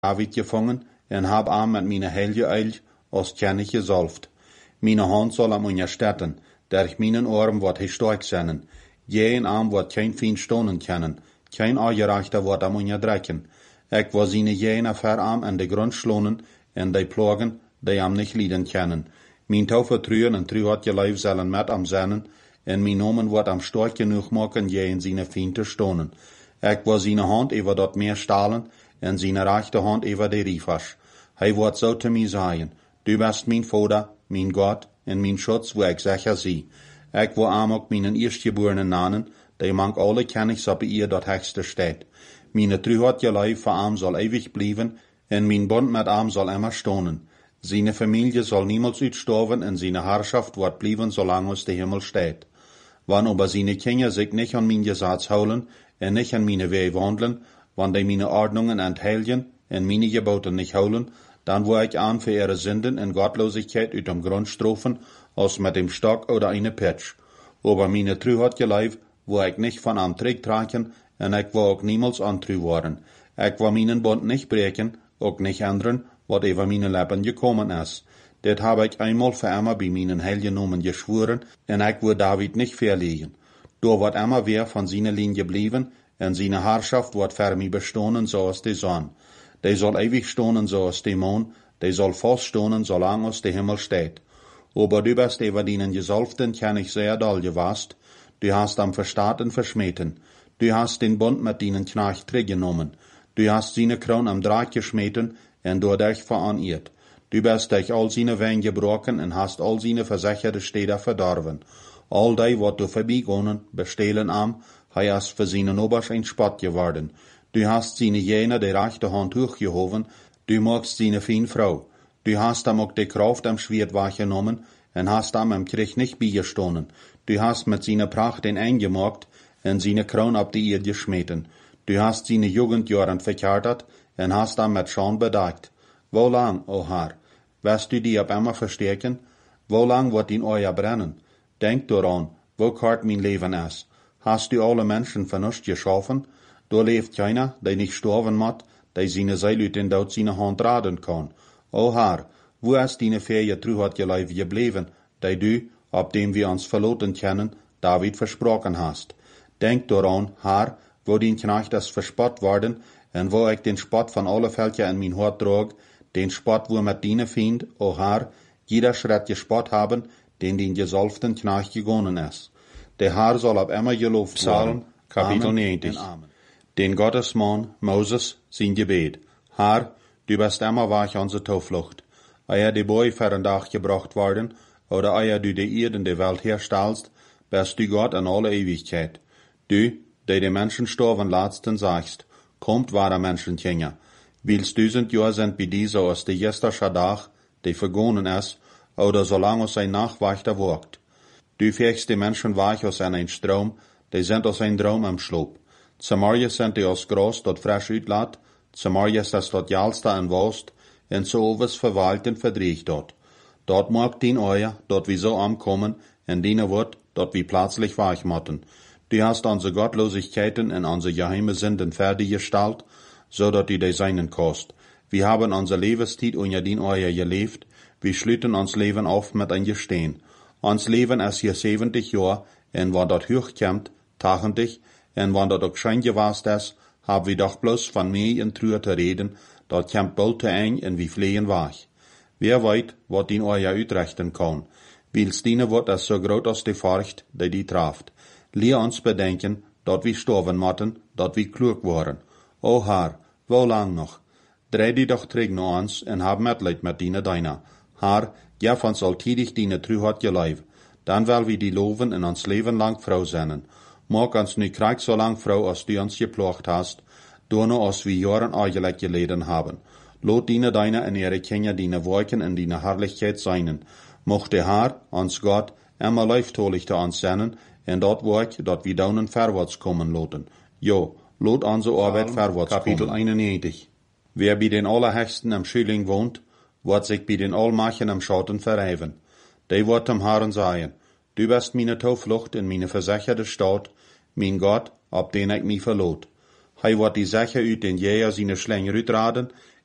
David gevangen en hab aan met mijn heilige eil als kennig gezalfd. Mijn hand zal am onderstetten, durch mijn arm wat hij sterk zijn. Geen arm wat geen fien stonen kennen, geen aangerechter wat am onderdrekken. Ik was zijn jene verarm en de grond slonen en die plagen, die am nicht lieden kennen. Mijn touw vertrouwen en trouw had je lijf zullen met am zennen, en mijn nomen wat am sterk genoeg maken, geen zijn fien te stonen. Ik was zijn hand over dat meer stalen, en zijn rechterhand over de riefers. Hij wordt zo te mij zeggen, du bist mijn vader, mijn God, en mijn schutz, wo ik zeker zie. Ik wil am ook mijn eerstgeborenen nanen, die mank alle kennis op ihr dat hechste steht. Mijn trouw had je lijf voor am zal eeuwig blijven, en mijn bond met am zal immer stonen. Zijn familie zal niemals uitsterven, en zijn herrschaft wordt blijven, zolang als de Himmel steht. Wanneer aber zijn kinderen zich niet aan mijn Gesetz houden, en niet aan mijn wege wandelen, wanneer die mijn ordnungen entheiligen, en mijn geboten niet houden, dan wil ik aan voor ihre Sünden en Gottlosigkeit uit dem Grund strafen, als met dem Stock oder eine Pitsch. Aber meine True hat geleid, wil ik niet van am Trick tragen, en ik wil ook niemals antrue worden. Ik wil mijn Bund nicht breken, ook nicht ändern, wat over mijn Leben gekommen is. Dit heb ik eenmaal voor immer bij mijn heilige Namen geschworen, en ik wil David nicht verlegen. Door wordt immer weer van zijn Linie blijven, en zijn Herrschaft wordt voor mij bestonen zoals de zon. Die zal ewig stonen zoals de maan, die zal vast stonen zolang als de Himmel steht. Aber du bist über deinen Gesalbten kennig sehr doll gewast, du hast am Verstaten verschmeten, du hast den Bund mit deinen Knecht zurückgenommen, du hast seine Kron am Draht geschmeten, en door dich veranirrt. Du bist durch all seine Wegen gebrochen, en hast all seine versicherte Städte verdorben. All die, wat du vorbeigonen, bestehlen am, hij ist für seinen Oberst ein Spott geworden. Du hast seine jene die rechte Hand hochgehoben, du magst seine feine Frau. Du hast am auch die Kraft am Schwert wahrgenommen, en hast am Krieg nicht beigestonden. Du hast mit seiner Pracht den eingemacht, en seine Kron ab die Erde geschmeten. Du hast seine Jugendjahren verkärtert, en hast am mit Scham bedeckt. Wo lang, o Herr, wirst du die ab immer verstärken? Wo lang wird in euer brennen? Denk daran, wo kort mein Leben ist. Hast du alle Menschen vernünftig geschaffen? Da lebt keiner, der nicht sterben muss, der seine Seele ut den Tod seine Hand raden kann. O Herr, wo ist deine fähige True hat geleif geblieben, der du, ab dem wir uns verloren kennen, David versprochen hast? Denk daran, Herr, wo dein Knecht ist verspott worden, en wo ich den Spott von alle Völker in mein Hort trug, den Spott, wo mit deine Fiend, o Herr, jeder Schritt gespott haben, den den gesalbten Knecht gegangen ist. Der Herr soll ab immer gelobt Psalm, Kapitel 90. Den Gottesmann, Moses, sein Gebet. Herr, du bist immer wach unsere Zuflucht. Ehe die Boy für den Tag gebracht worden, oder ehe du die Erde in der Welt herstellst, bist du Gott in alle Ewigkeit. Du, der die Menschen sterben letzten sagst, kommt wahre Menschenkinder. Wils 1000 Jahre sind bei dieser aus der gestern Tag, die vergonnen ist, oder solange es ein Nachwächter wirkt. Du fächst die Menschen wach aus einem Strom, die sind aus einem Traum am Schlaf. Zumal sind die aus Gras dort frisch uitlaat, zumal ist das dort jalsta en wost, en so was verwalt en verdriecht dort. Dort mag dien euer, dort wie so ankommen, en diene wird, dort wie plötzlich weich matten. Du hast unsere Gottlosigkeiten en unsere geheime Sünden fertiggestellt, so dat du die seinen kost. Wir haben unser Lebenszeit unter dien euer gelebt, wir schlüten uns Leben auf mit ein Gestehen. Uns Leben ist hier 70 Jahre, en wann dort hochkommt, tachendig, en wann dort auch schein gewast ist, hab wir doch bloß von mir in Trühe zu reden, dort kommt bald zu eng en wie flehen wach. Wer weet, wat dien euer uitrechten kann. Wils diene wird es so groot als die Furcht, die traft. Leer uns bedenken, dat wir sterben motten, dat wir klug waren. O Herr, wo lang noch? Dreh die doch träg nach uns en hab Mitleid mit diene deiner. Herr, gef uns alltidig diene True hat geleif. Dann will wir die loven en ons Leben lang Frau sennen. Mag uns nu krijg so lang Frau, als du uns geplocht hast, doorno als wir Jahren eigentlich geleden haben. Lot diene deiner en ihre Kinder diene Wolken in diene Herrlichkeit seinen. Mocht der Herr, uns Gott, immer leiftolig zu uns sennen, en dat Werk, dat wir daunen verwärts kommen loten. Jo, lot unsere Arbeit verwärts Kapitel kommen. 91. Wer bei den Allerhöchsten am Schüling wohnt, wird sich bei den Allmachen am Schatten verheiven. Die wird dem Herrn sagen, du bist meine Zuflucht in meine versicherte Stadt, mein Gott, ab den ich mich verlot. Hij wird die Sache uit den Jäger seine Schlänger uitraden,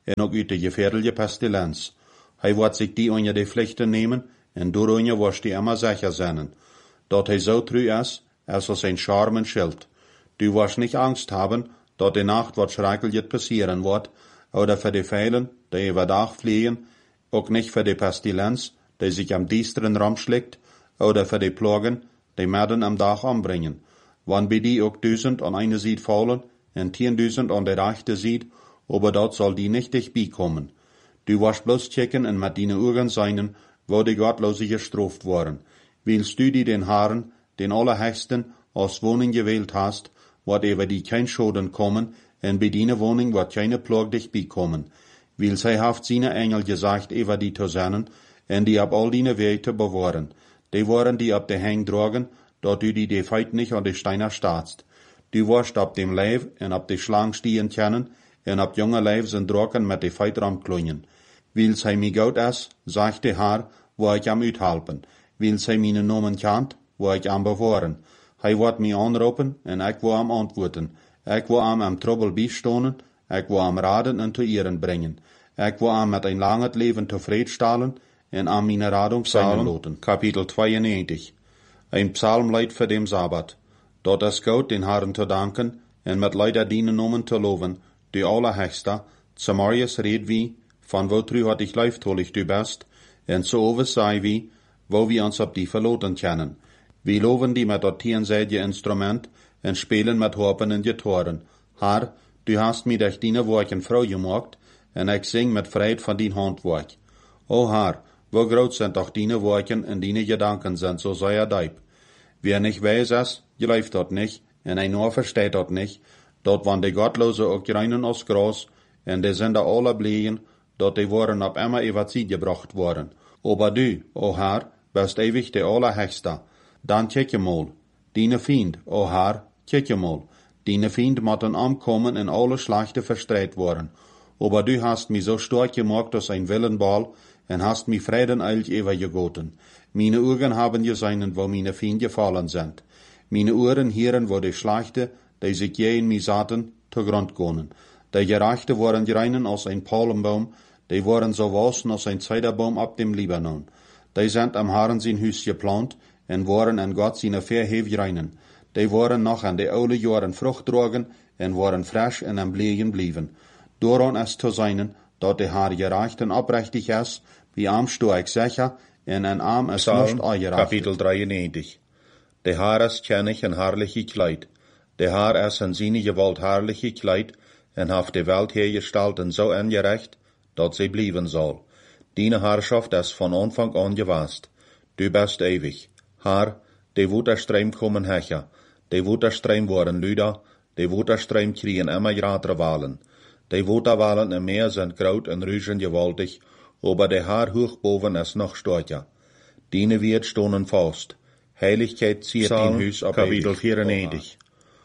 en ook uit de gefährliche Pestilens. Hij wordt zich die onder de Pflichten nemen, en door wordt die immer sicher zijn. Dat hij zo treu is, als zijn Charme schild. Du wirst nicht Angst haben, dat de Nacht wat schrecklich passieren wird, oder für die Feilen, die über Tag fliegen, auch nicht für die Pestilens, die sich am düsteren Raum schlägt, oder für die Plagen, die Morden am Tag anbringen. Wann bei die auch 1000 an eine Seite fallen, und 10.000 an der rechte Seite, aber dort soll die nicht dich beikommen. Du wirst bloß checken und mit deinen Augen seinen, wo die Gottlose gestraft worden. Willst du die den Herrn, den Allerhöchsten, als Wohnung gewählt hast, wird über die kein Schaden kommen, und bei deiner Wohnung wird keine Plage dich beikommen. Weil sie haft seine Engel gesagt über die zu senden, und die ab all deine Wege bewahren. Die waren die ab der Hang tragen, dort du die Feit nicht an die Steiner starrst. Du wirst ab dem Leib und ab die Schlang stehen kennen, und ab junge Leib sind Drachen mit die Feit ramklungen. Weil sie mi gut ist, sagt der Herr, wo ich am uthelpen. Weil sie meine Namen kennt, wo ich am bewahren. Hij wird mi anroepen en ik wil am antwoorden. Ik wil am Trouble bijstonen, ik wil am raden en te ehren brengen. Ik wil am met een langes leven tevreden stellen en am meine Radung sein loten. Kapitel 92. Ein Psalmlied für den Sabbat. Dort ist Gott den Herrn zu danken en mit Leider dienen Namen zu loben, die Allerhöchste, zum Marius red wie, von wo trü hat ich leiftolig du bist, en so over sei wie, wo wir uns ab die verloten kennen. Wir loben die mit dat tienselige Instrument en spielen mit Harpen und Gitarren. Herr, du hast mir durch deine Worken Frau gemacht, en ich sing mit Freude von dein Handwerk. O Herr, wo groß sind doch deine Worken und deine Gedanken sind so sehr deib. Wer nicht weiß es, geläuft dort nicht, en ein nur versteht dort nicht, dort waren die Gottlose auch reinen aus Gras, en die sind da alle blieben, dort die waren ab immer über sie gebracht worden. Aber du, o Herr, bist ewig der Allerhöchste. Dan kijk je mal, deine Fiend, o Herr, kijk je mal, deine Fiend moeten ankommen en alle Schlachten verstreit worden. Aber du hast mich so stark gemacht als ein Willenball en hast mich Frieden eilig übergegoten. Meine Augen haben gesehen, wo meine Fiend gefallen sind. Meine Ohren hören, wo die Schlachte, die sich je in mich satten, zu Grund gehen. Die Gerechte waren reinen als ein Palmbaum, die waren so wasen als ein Zederbaum ab dem Libanon. Die sind am Herrn sein Haus geplant, en waren an Gott seine Verhef reinen. Die waren noch an die oude Jahren Frucht tragen en waren frisch en am Blegen blieben. Doran ist zu sein, dat der Herr gerecht und oprechtig ist, wie arm sto ich sicher, en ein Arm ist nicht eugerecht. Kapitel 93. Der Herr ist kennig en herrliche Kleid. Der Herr ist in seine Gewalt herrliche Kleid, en haft die Welt hergestalten so ungerecht, dat sie blieben soll. Deine Herrschaft ist von Anfang an gewast. Du bist ewig. Herr, die Wutterstreim kommen hecher, die Wutterstreim worden Lüder, die Wutterstreim kriegen immer gratere Wahlen. Die Wutterwahlen im Meer sind groot en rüschen gewaltig, aber der Herr hoch boven ist noch stärker. Deine wird stonen fast. Heiligkeit zieht den Hus ab Kapitel 94.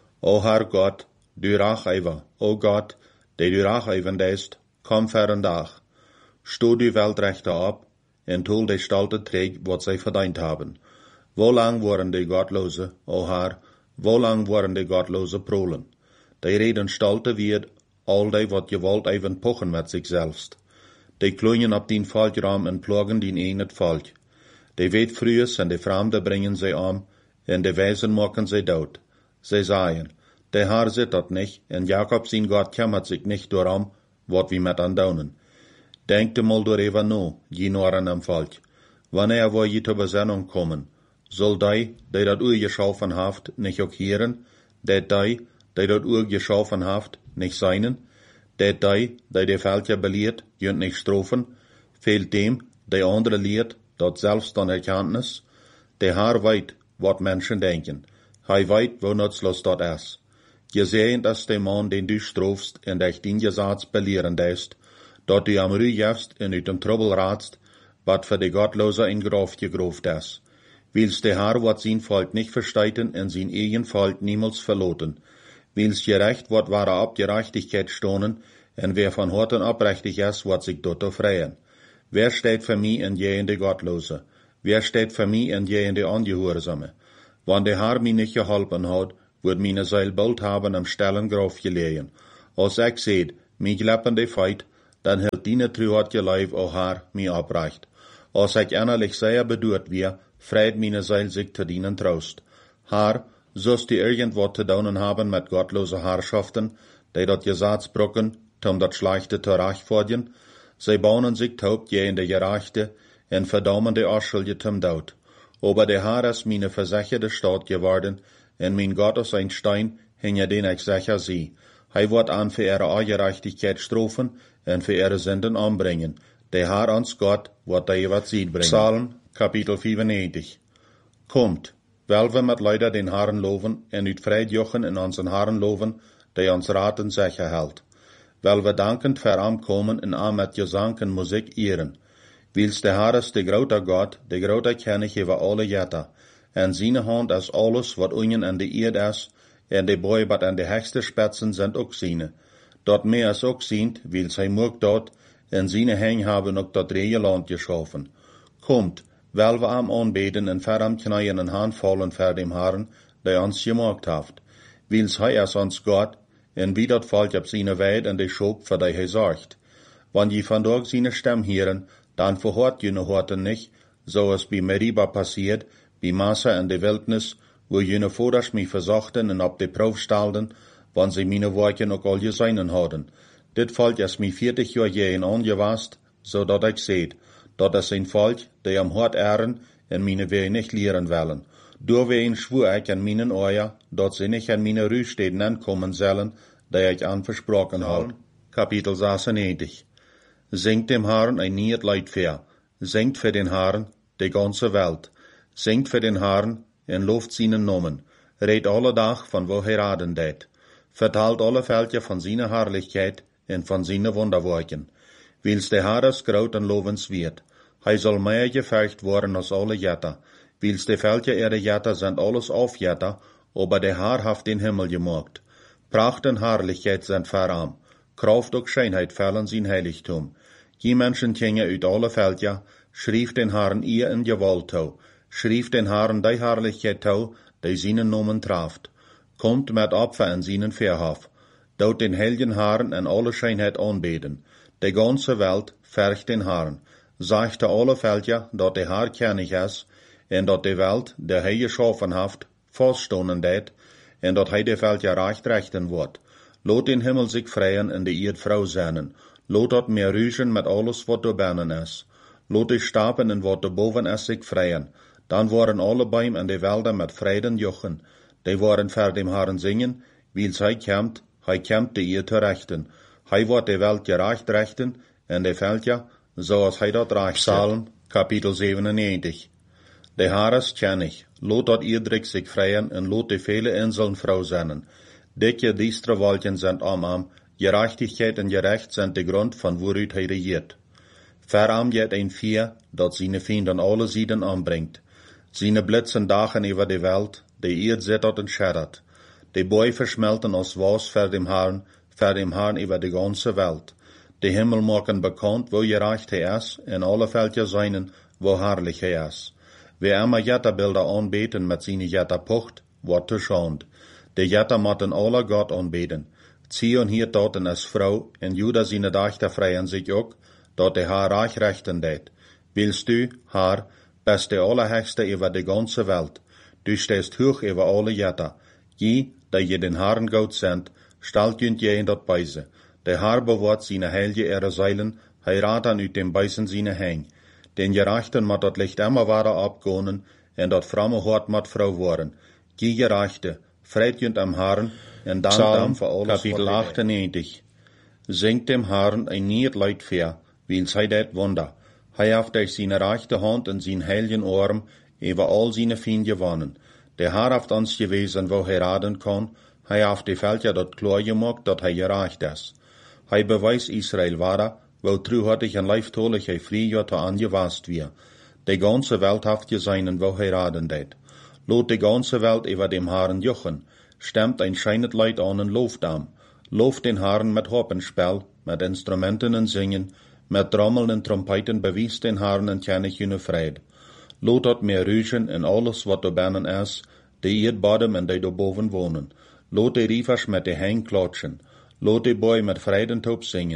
O Herr Gott, du Racheiver, o Gott, der du Racheivend ist, komm fern Dach. Sto du Weltrechte ab, en tol die Stalte träg, wat sie verdient haben. Wo lang waren die Gottlose, o Herr, wo lang waren die Gottlose prolen? Die reden Stalte wird, all die wat gewollt even pochen mit sich selbst. Die klungen ab den Volkraum en plagen den enet Volk. Die weet frühes en die Fremde bringen sie um, en die Weisen machen sie dood. Sie sagen, der Herr sieht dat nicht, en Jakob sein Gott kümmert sich nicht darum, wat wir mit andaunen. Denkt mal darüber no, je Noren am Volk. Wanneer wo je zur Besinnung kommen, soll die dat Uhr geschaffen haft, nicht auch hören, die dat Uhr geschaffen haft, nicht seinen, die Völker belehrt, jönt nicht strofen, fehlt dem, der andere lehrt, dat selbst an Erkenntnis, der Herr weit, wat Menschen denken, hij weit, wo nutzlos dat is. Gesehen ist der Mann, den du strofst, en dich den Gesatz belehren ist, dat du am Rüh jefst en uit dem Trouble ratst, wat für die Gottlose in Graf gegruft ist. Willst der Herr wat sein Volk nicht versteiten en sein eigen Volk niemals verloten. Willst gerecht wat wahre Abgerechtigkeit stonen, en wer von Horten abrechtig ist, wat sich dort freien. Wer steht für mich en je in die Gottlose? Wer steht für mich en je in die Angehorsame? Wann der Herr mich nicht geholpen hat, wird meine Seil bald haben am Stellen Graf gelegen. Als ich seht, mich leppende Feit, dan hield die truhat je lijf o haar mij oprecht. Als ik innerlijk zeer bedoeld weer, vreit meine Seil sich te dienen troost. Haar, zoals die irgendwat te doen hebben met gottloze Herrschaften, die dat Gesetz tom dat Schlechte te rechtvaardigen, zij baunen sich taub je in de Gerechte en verdammen de Arschuldige zum Dood. Aber der Herr ist meine versicherte Stadt geworden, en mein Gott ist ein Stein, hinter den ich sicher sie. Hij wird an für ihre Ungerechtigkeit strafen en für ihre Sünden anbringen. Der Herr uns Gott wird da wat Sieg bringen. Psalm, Kapitel 95. Kommt, weil wir mit Leuten den Herrn loven en uit Fried jochen in unseren Herrn loven, der uns Raten sicher hält. Weil wir dankend kommen en am mit Gesang en Musik ehren. Wils der Herr ist der grote Gott, der grote König über alle Jätter. En seine Hand ist alles, wat unten an de Erde is, en de boy wat an de höchste Spitzen sind ook seine. Dort mehr is ook sient, wils hij moog dort, en seine Hänge haben ook dat rege Land geschaffen. Kommt, weil wir am anbeten en verram knien en Hand fallen vor dem Herrn, der uns gemacht hat. Wils hij is ons Gott, en wie dat valt op seine Weid en de Schop, voor die hij zorgt. Wann je vandaag seine Stem hören, dan verhoort jene Horten nicht, so es bei Meriba passiert, bei Massa in de Wildnis, wo jene Voders mich versachten en op de Proef stelden, wann sie meine Worten ook al geseinen hadden. Dit volk is mij 40 jaar jeen angewast, zodat ik seht, dat is een volk, die am hart ehren en meine Wege nicht lehren willen. Doorween schwur ik aan mijn oor, dat ze nicht aan meine Ruhesteden ankommen zullen, die ik aan versprochen had. Kapitel 96. Singt dem Herrn ein nieuw Lied für, singt für den Herrn die ganze Welt, singt für den Herrn en looft seinen Namen, redt alle Dag von wo hij raden deed, vertelt alle Veldje von seiner Herrlichkeit en von seinen Wunderwerken. Wils der Herr ist groot en lovenswert, hij soll mehr gefürcht worden als alle Jätter, wils de Veldje ihre Jätter sind alles Aufjätter, aber der Herr hat den Himmel gemacht. Pracht en Herrlichkeit sind verarm, Kraft und Schönheit fallen sein Heiligtum. Die Menschen gingen uit alle Veldja, schrief den Herrn ihr in Gewalt toe, schrief den Herrn die Herrlichkeit toe, die seinen Namen traft. Kommt mit Opfer in seinen Verhof, dort den heiligen Herrn in alle Schönheit anbeten. Die ganze Welt fürcht den Herrn, sagte alle Veldja, dat der Herr König ist, en dat die Welt, der hij geschaffen hat, faststonden deed, en dat hij de Veldja recht rechten wordt. Lot den Himmel sich freien en de Erdfrau seinen. Lot dat meer ruigen met alles wat er binnen is. Lot de stapen en wat er boven is zich freien. Dan worden alle Bäume in de Wälder met Frieden jochen. Die worden voor dem Herrn singen, wils hij kämmt de Erde te rechten. Hij wordt de Welt gerecht rechten, en de Veldja, zoals hij dat recht. Psalm, Kapitel 97. De Herr ist König, lot dat iedrik sich freien, en lot de vele Inseln Frau sennen. Dicke, diestre Wolken sind am, Gerechtigkeit und Gerecht sind de Grund, von woruit hij regiert. Verarm jet ein Vier, dat seine Fienden alle Sieden anbringt. Seine Blitzen dachen über die Welt, die Erd zittert und scheddert. Die Bäume verschmelten als Was vor dem Herrn über die ganze Welt. Die Himmel machen bekannt, wo gerecht hij is, en alle Völker seinen, wo herrlich hij is. Wer immer Jetterbilder anbeten mit seine Jetterpucht, wird geschont. Die Jetter motten alle Gott anbeten. Zion hier dorten als Frau, en Juda seine Dächter freien sich ook, dat de Herr reich rechten deed. Willst du, Herr, bist der Allerhöchste über die ganze Welt. Du stehst hoch über alle Jetter. Je, da je den Herrn Gott sendt, stellt jünd je in dat Beise. Der Herr bewahrt seine heilige ihre Seilen, heirat an uit dem Beisen seine Häng. Den Gerechten mat dat Licht immer weiter abgonen, en dat fromme Hort mat Frau worden. Je Gerechte, freit jünd am Herrn, en dankt am für alles. Kapitel 98. Singt dem Herrn ein nieuw Lied für, wils hij det Wunder. Hij heeft durch seine rechte Hand en zijn heiligen Arm über all seine Fienden gewonnen. Der Herr heeft uns gewesen, wo hij raden kann. Hij heeft die Völker dat klar gemacht, dat hij gerecht ist. Hij beweist Israel weiter, wo truhartig en leiftolig hij früher te angewast wir. Die ganze Welt heeft geseinen, wo hij raden deed. Lot die ganze Welt über dem Herrn jochen. Stemmt ein scheinet Leid an en looft am. Looft den Herrn mit Harpenspiel, mit Instrumenten en Singen, mit Trommeln en Trompeten bewies den Herrn en König jene Fried. Lot dat meer ruigen en alles wat er binnen is, die Erdbodem en die daarboven wonen. Lot die rievers met de heng klatschen. Lot die boy met Freidentop zingen.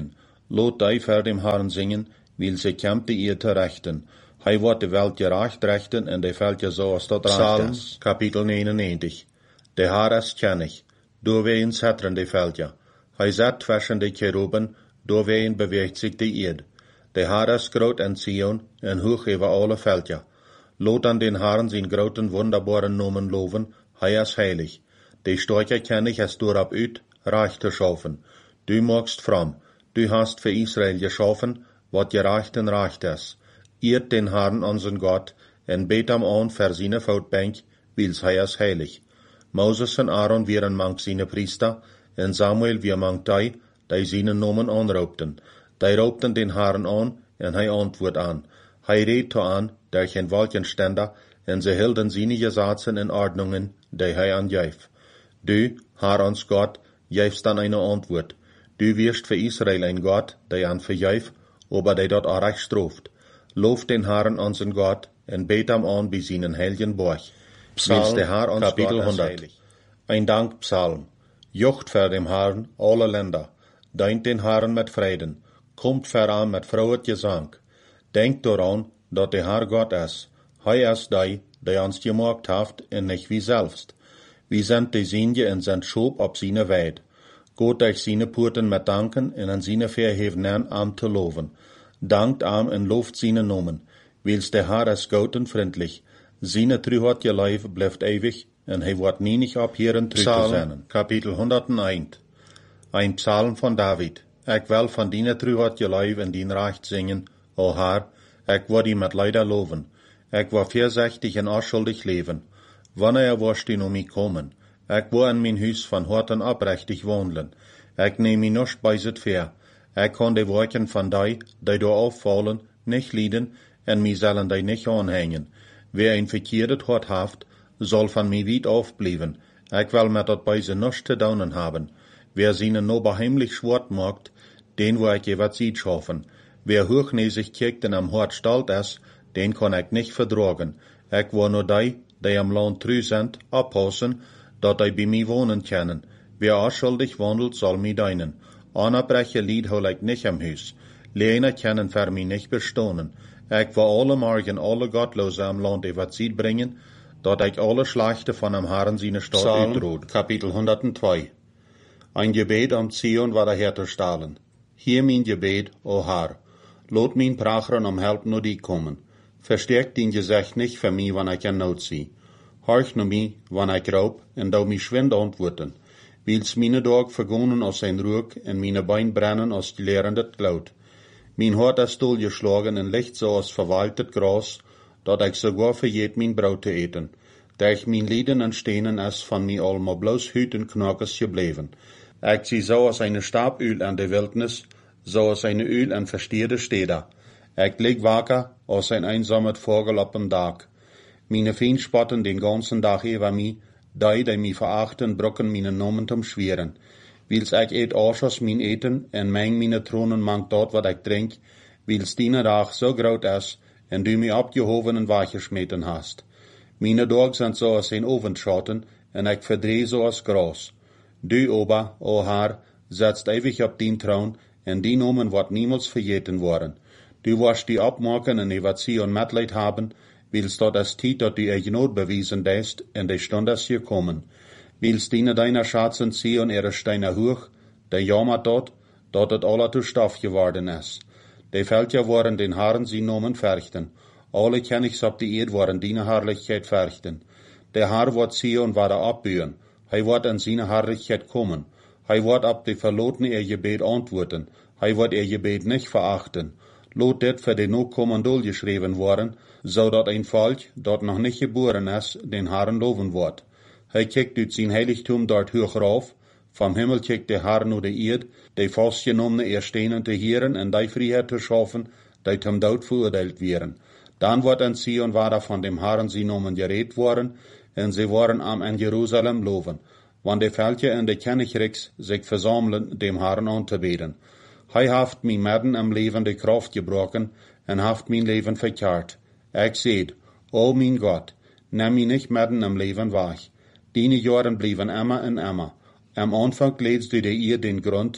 Lot die voor dem Herrn zingen, wil ze kämpte ihr te rechten. Hij wordt de welt gerecht rechten en de veld je zoals dat recht is. Kapitel 99. De Herr is kennig, doorwegen zetteren de veldje. Hij zet tussen de keruben, doorwegen beweegt zich de eerd. De Herr is groot en Zion, en hoog over alle veldje. Lot an den Herrn zijn groten wunderbaren nomen loven, hij is heilig. De Storche kennig es doorop uit, recht te schaffen. Du magst fram, du hast für Israel geschaffen, wat gerecht en recht is. Eert den Herrn unseren Gott, en bet am an für seine Voetbank, wils hij is heilig. Moses en Aaron waren mank seine Priester, en Samuel weer mank die seine Nomen aanroepten. Die roepten den Herrn aan, en hij antwoord aan. Hij reed to aan, der geen Wolkenständer, en ze hielden seine Gesetze en Ordnungen, die hij aangeef. Du, Herr ons Gott, geefst dan eine Antwoord. Du wirst für Israel ein Gott, der an vergeif, aber der dort auch recht straft. Lof den Herrn unseren Gott, en bet am an bei seinen heiligen Borg. Psalm, der Herr uns Kapitel 100. Ein Dankpsalm. Jocht für dem Herrn alle Länder. Deint den Herrn mit Frieden. Kommt voran mit frohet Gesang. Denkt daran, dat der Herr Gott ist. Hij ist der uns gemacht haft, en nicht wie selbst. Wir sind die Sinje en sind Schob op seine Weid. Gott euch seine Purten mit danken en an seine Verhevenen am te loven. Dankt am en looft seine Nomen. Wils der Herr ist gut und freundlich. Seine Trühat je Leib bleibt ewig, en hij wordt nie nicht abhören trü zu sein. Kapitel 101. Ein Psalm von David. Ik will von deine Trühat je Leib en dien Recht singen, o Herr, ik wil die met Leider loven. Ik wil voorzichtig en onschuldig leven. Wanneer wirst du mich kommen? Ik wil in mijn huis van Horten oprechtig wandelen. Ik neem mich nicht bei zit ver. Ik kan de werken van die door aufvallen, nicht lieden, en mij zullen die nicht aanhängen. Wer ein verkeerdet Hort haft, soll van mij weit aufbleiben. Ik wil met dat bij ze nichts te daunen haben. Wer seine no beheimlich schwart macht, den wo ich wat sieht schaffen. Wer hochnäsig kijkt en am Hort stalt is, den kann ich nicht verdragen. Ich will nur die am Land trü sind, abpassen, dat die bei mir wohnen können. Wer unschuldig wandelt, soll mich deinen. Anerbreche Lied hol ich nicht am Haus. Lehne können für mich nicht bestohnen. Ich will alle Morgen alle Gottlose am Land wat Sied bringen, dat ich alle Schlechte von am Herrn seine Stadt uitroet. Kapitel 102. Ein Gebet am Zion war der Herr zu stahlen. Hier mein Gebet, o Herr. Lot mein Prachern um Help nur die kommen. Verstärk din Gesicht nicht für mich, wann ich in Not sie. Horch nur mich, wann ich raub, en dau mich schwind antworten. Wils meine Dag vergonnen aus sein Ruck, en meine Bein brennen aus die lehrendet Glaut. Mein Hort ist geschlagen en licht so aus verwaltet Gras, dat ich sogar verjet mein Brot te eten. Da ich mein Lieden en Stenen es von mir allemaal bloß Hüt en Knockes gebleven. Ich sie so aus eine Staböl an der Wildnis, so aus eine Öl an verstierde Städter. Ich leg wacker aus ein einsamet Vogel op dem Dach. Meine Feen spotten den ganzen Tag über mi, die mi verachten, brocken meine Nomen zum Schweren. Wils ich eet Ausschuss mein Eten, en meng meine Tronen mangt dort wat ich trink, wils dine Dag so groot is, en du mi abgehoven en weggeschmeten hast. Meine Dag sind so als ein Ofenschatten, en ich verdreh so als Gras. Du, Ober, o Herr, setzt ewig op dien Thron, en die Nomen wordt niemals vergeten worden. Du wirst die abmaken en wat sie und Mitleid haben, wils dort es Tiet, dat du ihr Not bewiesen dest, en de Stunde ist gekommen. Wils diene deiner Schatzen sie und ihre Steine hoch, der jammert dort, dat het alle zu Stoff geworden ist. De Völker waren den Herren sie Nomen verchten. Alle Königs ob die Erd waren diene Herrlichkeit verchten. Der Herr wird sie und werde abbühen. Hij wird in seine Herrlichkeit kommen. Hij wird ab die Verlotene ihr Gebet antworten. Hij wird ihr Gebet nicht verachten. Lot dit für den Nachkommen geschrieben worden, so dat ein Volk, dat noch nicht geboren ist, den Herrn loben wird. Hij kijkt uit sein Heiligtum dort hoch rauf, vom Himmel kijkt der Herr nur die Erd, die vastgenommene Erstenen te heren en die Freiheit te schaffen, die zum Tod verurteilt wären. Dann wird in Zion war von dem Herrn sie Nomen geredet worden, en sie waren am in Jerusalem loven, wann die Völker in de Königreichs sich versammeln, dem Herrn anzubeten. Hij haft mi midden im Leben de Kraft gebrochen, en haft mein Leben verkehrt. Ich seht, o mein Gott, nimm mich nicht midden im Leben weg. Deine Jahren blieben immer und immer. Am Anfang legst du dir den Grund,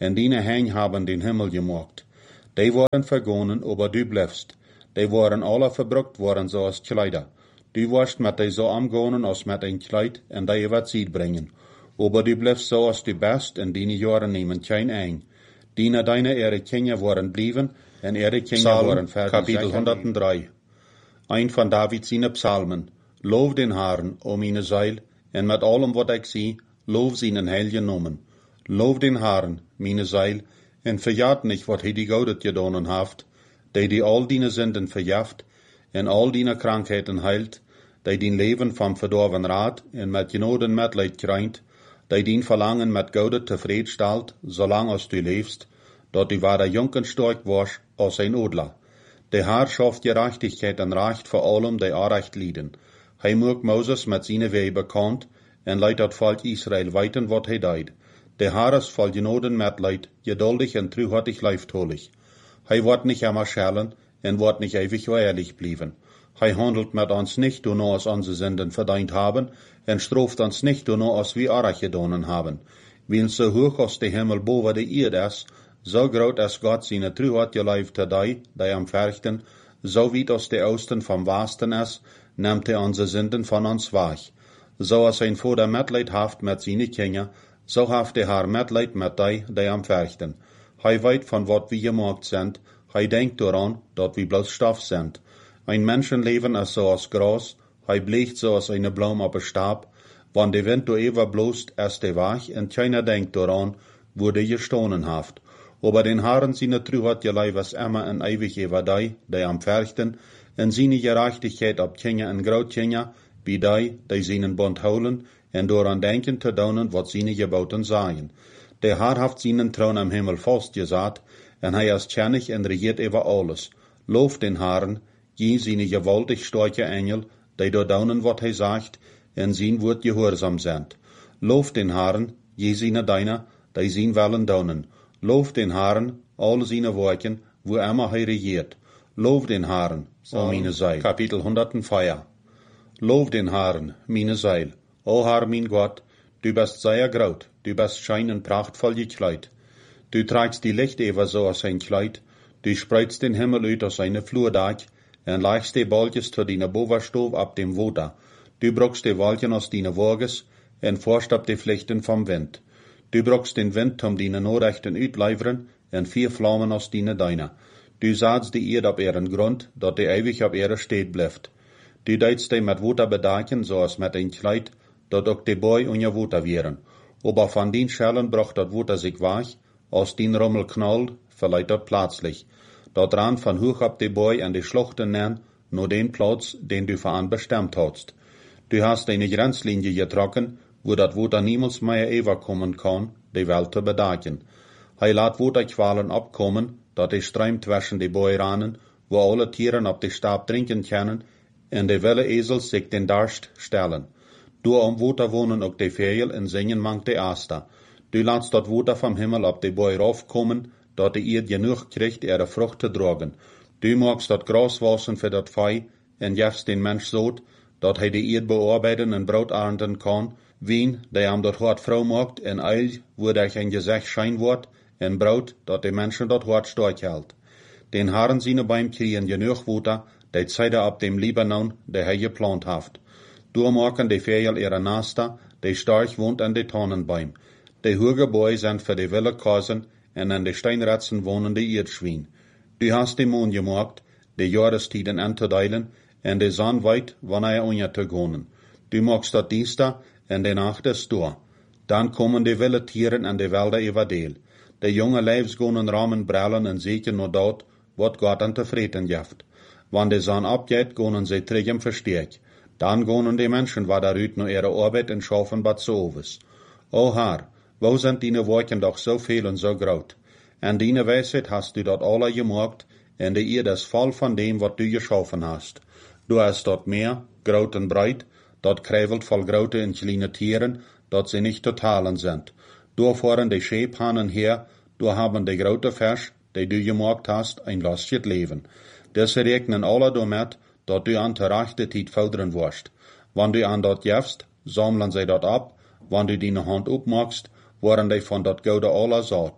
en dine Hein haben den Himmel gemacht. Die waren vergonnen, aber du bleibst. Die waren alle verbrucht worden, so als Kleider. Du warst mit die so amgonen als met een Kleid, en die wat Zied brengen. Aber du bleibst so als du best, en dine Jahre nehmen kein ein. Deine ihre Kinder waren blieben, en ihre Kinder waren fertig. Kapitel 103. Ein von Davids seine Psalmen. Loof den Herrn, o meine Seil, en met allem wat ik zie, loof zijn heilige nomen. Loof den Herrn, meine Seil, en verjaat nicht, wat hij die Goudet gedonen haft, die all dine Sünden verjaft, en all dine Krankheiten heilt, die din Leben vom verdorven Rat, en met genoden Mitleid krijgt, die din Verlangen met Goudet tevreden stelt, zolang als du lebst, dat du weder jong en stark warst als ein Odler. Der Herr schafft Gerechtigkeit en Recht vor allem, die Unrecht lieden. Hij maakt Moses met zijn wee bekend, en leidt dat volk Israël weten wat hij deed. Der Herr ist voll genoden Mitleid, geduldig en truhartig lieftolig. Hij wordt nicht immer schellen, en wordt nicht ewig ehrlich blieben. Hij handelt met ons nicht, doorno als onze Sünden verdient haben, en straft ons nicht, doorno als wir Unrecht gedonen haben. Weil so hoch als der Himmel boven de Erde ist, so groot als Gott seine Truheit geleeft die am Verchten, so weit als der Osten vom Westen ist, nimmt unsere Sünden von uns weg. So als ein Vater Mitleid haft mit seinen Kindern, so haft der Herr Mitleid mit die am Verchten. Hij weet von wat wir gemacht sind, hij denkt daran, dat wir bloß Stoff sind. Ein Menschenleben ist so als Gras, hij bleicht so als eine Blume auf een Stab, wann der Wind do ever bloßt, ist der weg, en keiner denkt daran, wo der gestohlen haft. Aber den Herren seine Truheit geleif was immer en ewig über die am Verchten, en seine Gerechtigkeit ab Kinder en Grootkinder, wie die seinen Bund holen, en daran denken te doen wat seine Geboten sagen. Der Herr haft seinen Thron am Himmel festgesagt, en hij ist kennig en regiert über alles. Loof den Herrn, je seine gewaltig starke Engel, die dort doen wat hij sagt, en zijn woord gehorsam sind. Loof den Herrn, je seine Diener, die zijn willen doen. Loof den Herrn, alle seine Werken, wo immer hij regiert. Loof den Herrn, o meine Seil. Kapitel 104. Loof den Herrn, meine Seil. O Herr, mein Gott, du bist sehr groot, du bist schön und prachtvoll gekleid. Du trägst die Licht über so als ein Kleid, du spreidst den Himmel uit als eine Flurdach, en legst die Bolletjes zu deine Bovenstof ab dem Water. Du brokst die Wolken aus deine Wages, en forst ab die Flechten vom Wind. Du brokst den Wind um deine Nachrichten uitleveren, en 4 Flammen aus deine Deiner. Du saatst die Erde auf ihren Grund, dat die ewig auf ihre steht bleibt. Du deitst die mit Water bedecken, so als mit ein Kleid, dat ook die Boy unter Water wären. Aber von den Schellen bracht dat Water sich weg, aus den Rummel knallt, verleiht dat plötzlich. Dat ran von hoch ab die Boy an die Schluchten nennen, nur den Platz, den du voran bestimmt hast. Du hast eine Grenzlinie getroffen, wo dat Water niemals mehr überkommen kann, die Welt zu bedecken. Hij laat Waterqualen abkommen, dat die Streim zwischen die Boy ranen, wo alle Tieren ab die Stab trinken können, en de wille Esels sich den Durst stellen. Door am Water wohnen ook die Vögel en zingen mangt die Aster. Du laatst dat Water vom Himmel ab die Boy raufkommen, dat die Erd genug kriegt, ihre Frucht zu tragen. Du magst dat Gras wassen für dat Vieh, en jefst den Mensch so, dat hij die Erd bearbeiten en Brot ernten kann, wien, der am dat hart Frau macht, en Eil, wo der ein Gesicht schein wird, en Brot, dat die Menschen dat hart stark hält. Den Herren seine Beim kriegen genug Water, die Zeit ab dem Libanon, der hij geplant haft. Du machen die Vögel ihre Nester, die stark wohnt an die Tannenbaum. Die hohe Bäume sind für die wilde Kasen, en an die Steinratzen wohnen die Erdschwein. Du hast die Mond gemacht, die Jahrestiden anzuteilen, en die Sonne weit, wann unterzugehen. Du magst dat Dienstag, en die Nacht ist da. Dann kommen die wilde Tieren an die Wälder überdeel. Die junge Leibs gehen Rahmen brellen en sichern nur dort, wat Gott an zufrieden jaft. Wann die Sonne abgeht, gehen sie zurück im Versteck. Dann gehen die Menschen weiter rüt nur ihre Arbeit und schaffen bad Soves. O Herr, wo sind deine Worte doch so viel und so groot? En deine Weisheit hast du dort alle gemacht, en die Erde ist voll von dem, wat du geschaffen hast. Du hast dort Meer, groot en breit, dort krävelt voll grote en kleine Tieren, dort sie nicht zu teilen sind. Du fahren die Schäbhanen her, du haben die grote Fisch, die du gemacht hast, ein lustjes Leben. Das regnen alle damit, dat du an der rechte Tijd fördern wirst. Wann du an dort jefst, sammeln sie dort ab, wann du deine Hand opmachst, worden die von dort Goude alle saat.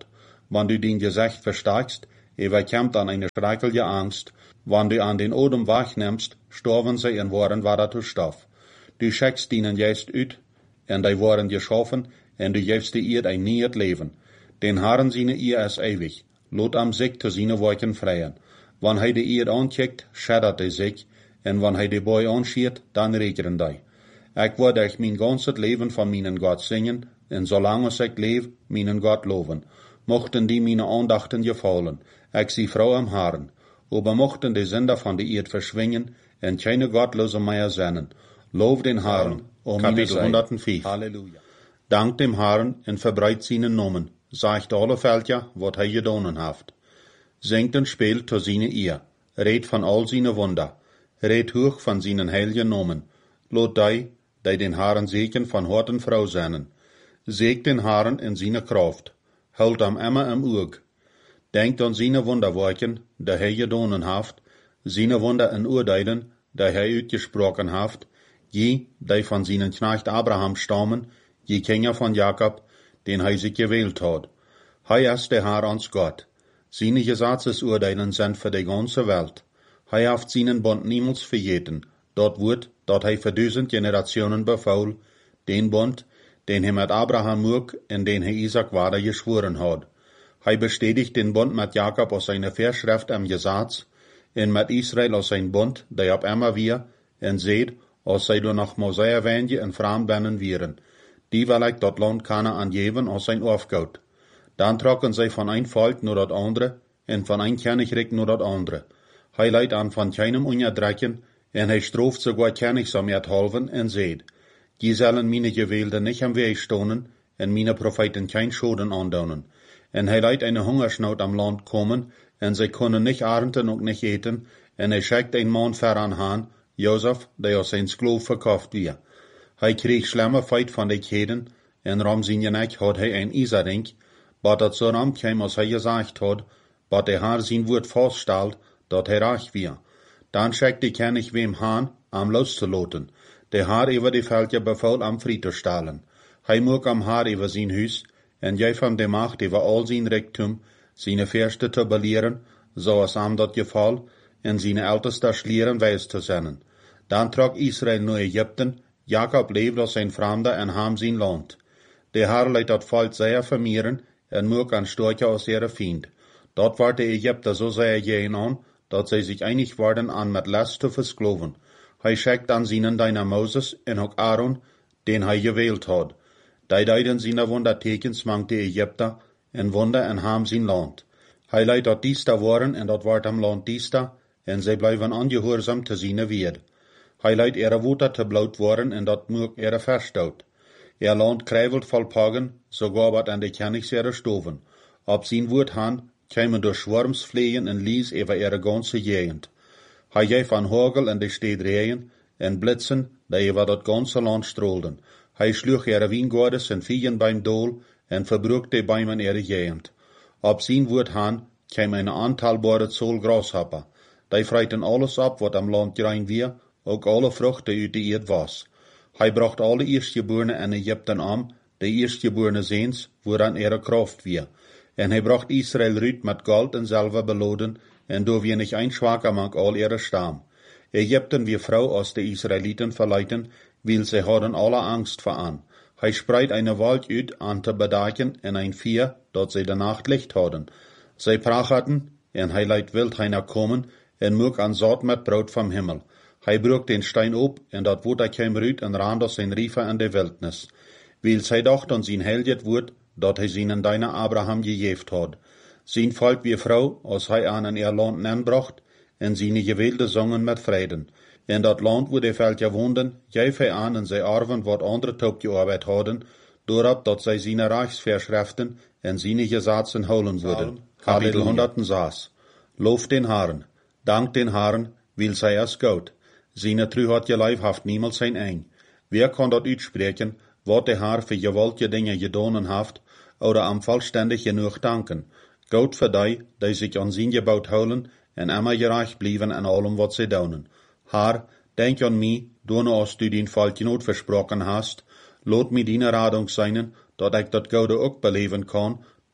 wann du dein Gesicht versteigst, kommt an eine schreckliche Angst, wann du an den Odem wegnimmst, storven sie in worden wieder zu Stoff. Du schickst ihnen jetzt uit, en die worden geschaffen, en du gibst die Eerd ein nieuw Leben. Den Herren seine Eer ist ewig, lot am sich zu seine Wolken freien. Wann hij die Eerd aankijkt, schaddert hij sich, en wann hij die Boy anschiert, dann regeren die. Ik word euch mein ganzes Leben von meinen Gott singen, en solange ich lebe, meinen Gott loben. Mochten die meine Andachten gefallen, ich sie Frau am Herren, aber mochten die Sünder von der Erde verschwingen, en keine Gottlose mehr sennen. Lob den Herren, o Kapitel 105. Halleluja. Dank dem Herren en verbreit seinen Namen, sagt alle Völker, wat hij gedonen haft. Singt en spielt zu seine Eer, red von all seine Wunder, red hoch von seinen heiligen Namen. Lot die den Herren segen von Hort und Frau sennen. Segt den Herren in seine Kraft, hult am immer im Oog. Denkt an seine Wunderwerken, die hij gedonen haft, seine Wunder in Urteilen, die hij uitgesprochen haft, die von seinen Knecht Abraham stammen, die Kinder von Jakob, den hij sich gewählt hat. Hij ist der Herr uns Gott. Seine Gesetzesurteilen sind für die ganze Welt. Hij haft seinen Bund niemals vergeten. Dort wird, dat hij für 1000 Generationen befaul, den Bund, den hij mit Abraham mug, en den hij Isaac weiter geschworen hat. Hij bestätigt den Bund mit Jakob aus seiner Verschrift am Gesetz, en mit Israel aus sein Bund, der ab immer wir, en seht, als zij door nach Mosea wenje en Fraam bennen wieren. Die will ik dat Land Kanaan geven als sein Aufgaut. Dan trokken zij van een volk naar dat andere, en van een Königreich naar dat andere. Hij leidt aan van keinem onderdrukken, en hij strooft sogar Königsamheid en seht, die zullen meine Gewählte nicht am Weg stonen, en meine Propheten kein Schoden andonen. En hij leidt eine Hungersnood am Land kommen, en zij kunnen nicht ernten und nicht eten, en hij schickt ein Mann voran han, Josef, der aus sein Sklav verkauft wird. Hij kreeg schlimme feit van de Keden, en ram zijn nek had hij een Isarink, wat dat zo ram kwam als hij gesagt had, wat de Herr zijn woord vaststelt, dat hij reich wird. Dan schickt die König wem han, am loszulaten. De Herr über die Völker befaul am Fried zu stellen. Hij moet am Herr über sein Huis, en geef hem de Macht über all sein Reichtum, seine Fürsten zu belehren, so als am dat gefall, en seine Älteste schlieren weis zu sennen. Dan trok Israel naar Ägypten, Jakob leefde als een Fremde en ham zijn land. De Herr leidt dat volk zeer vermehren, en moek aan storchen als ihre Feind. Dort war de Ägypter so sehr gehen an, dat zij sich einig worden an met Last zu versklaven. Hij schickt an seinen deiner Moses en ook Aaron, den hij gewählt had. Die deiden seine Wundertekens mang de Ägypter, en wunder en ham zijn land. Hij leidt dat diester worden en dat wordt am land diester, en zij blijven ongehoorzaam te seine Weerd. Hij leidt ihre Wutter te bloot worden en dat moek ihre verstout. Land krijvelt vol pagen, sogar wat an de Königs ihre stoven. Op zijn woord han, kämen durch Schwarmsfliegen en lies über ihre ganze Gegend. Hij geeft an Hagel en de stad reien, en blitzen, die über dat ganze Land strohlden. Hij sloeg ihre Wijngaarden en Viehen beim Dool, en verbrucht die Bäumen ihre Gegend. Op zijn woord han, käm eine antalbare Zoll Grashopper. Die freiten alles ab, wat am Land rein wir, ook alle vruchten uit de eerd was. Hij bracht alle eerstgeborenen in Egypten aan, de eerstgeborenen zeens, waaraan ihre Kraft wir. En hij bracht Israel uit met gold en zilver beloden, en door wie nicht ein schwaker mag all ihre Stamm. Ägypten wie Frau aus de Israeliten verleiten, weil sie hadden alle Angst vor an. Hij spreit eine Wald uit an te bedaken en ein Vier, dat sie de Nacht Licht hadden. Sie prachaten, en hij leidt wild heiner kommen, en moek an Saat met Brot vom Himmel. Hij broek den Stein op, en dat Water kwam uit en rand aus zijn Riefer in de Wildnis. Weil zij dacht an zijn helget woord, dat hij zijn deiner Abraham gegeeft had. Zijn volk wie Frau, als hij aan in ihr Land nenbracht, en seine gewählte zongen met vreden. In dat Land, wo die Völker woonden, geef hij aan en zij arven wat andere top gearbeitet hadden, doordat dat zij zijn Reichsverschriften en seine Gesetzen holen würden. Kapitel 106. Lof den Herren, dank den Herren, weil zij es gut. Seine True hat je leibhaft niemals zijn eng. Wer kann dat uitspreken, wat de Herr für gewaltige Dinge gedonen haft, oder am vollständig genug danken. Gut für die sich an sein Gebot houden, en immer gerecht blijven in allem wat sie doen. Herr, denk an mich, doorno als du den Volk genoot versprochen hast, laat mij die Radung sein, dat ik dat Gode ook beleven kan,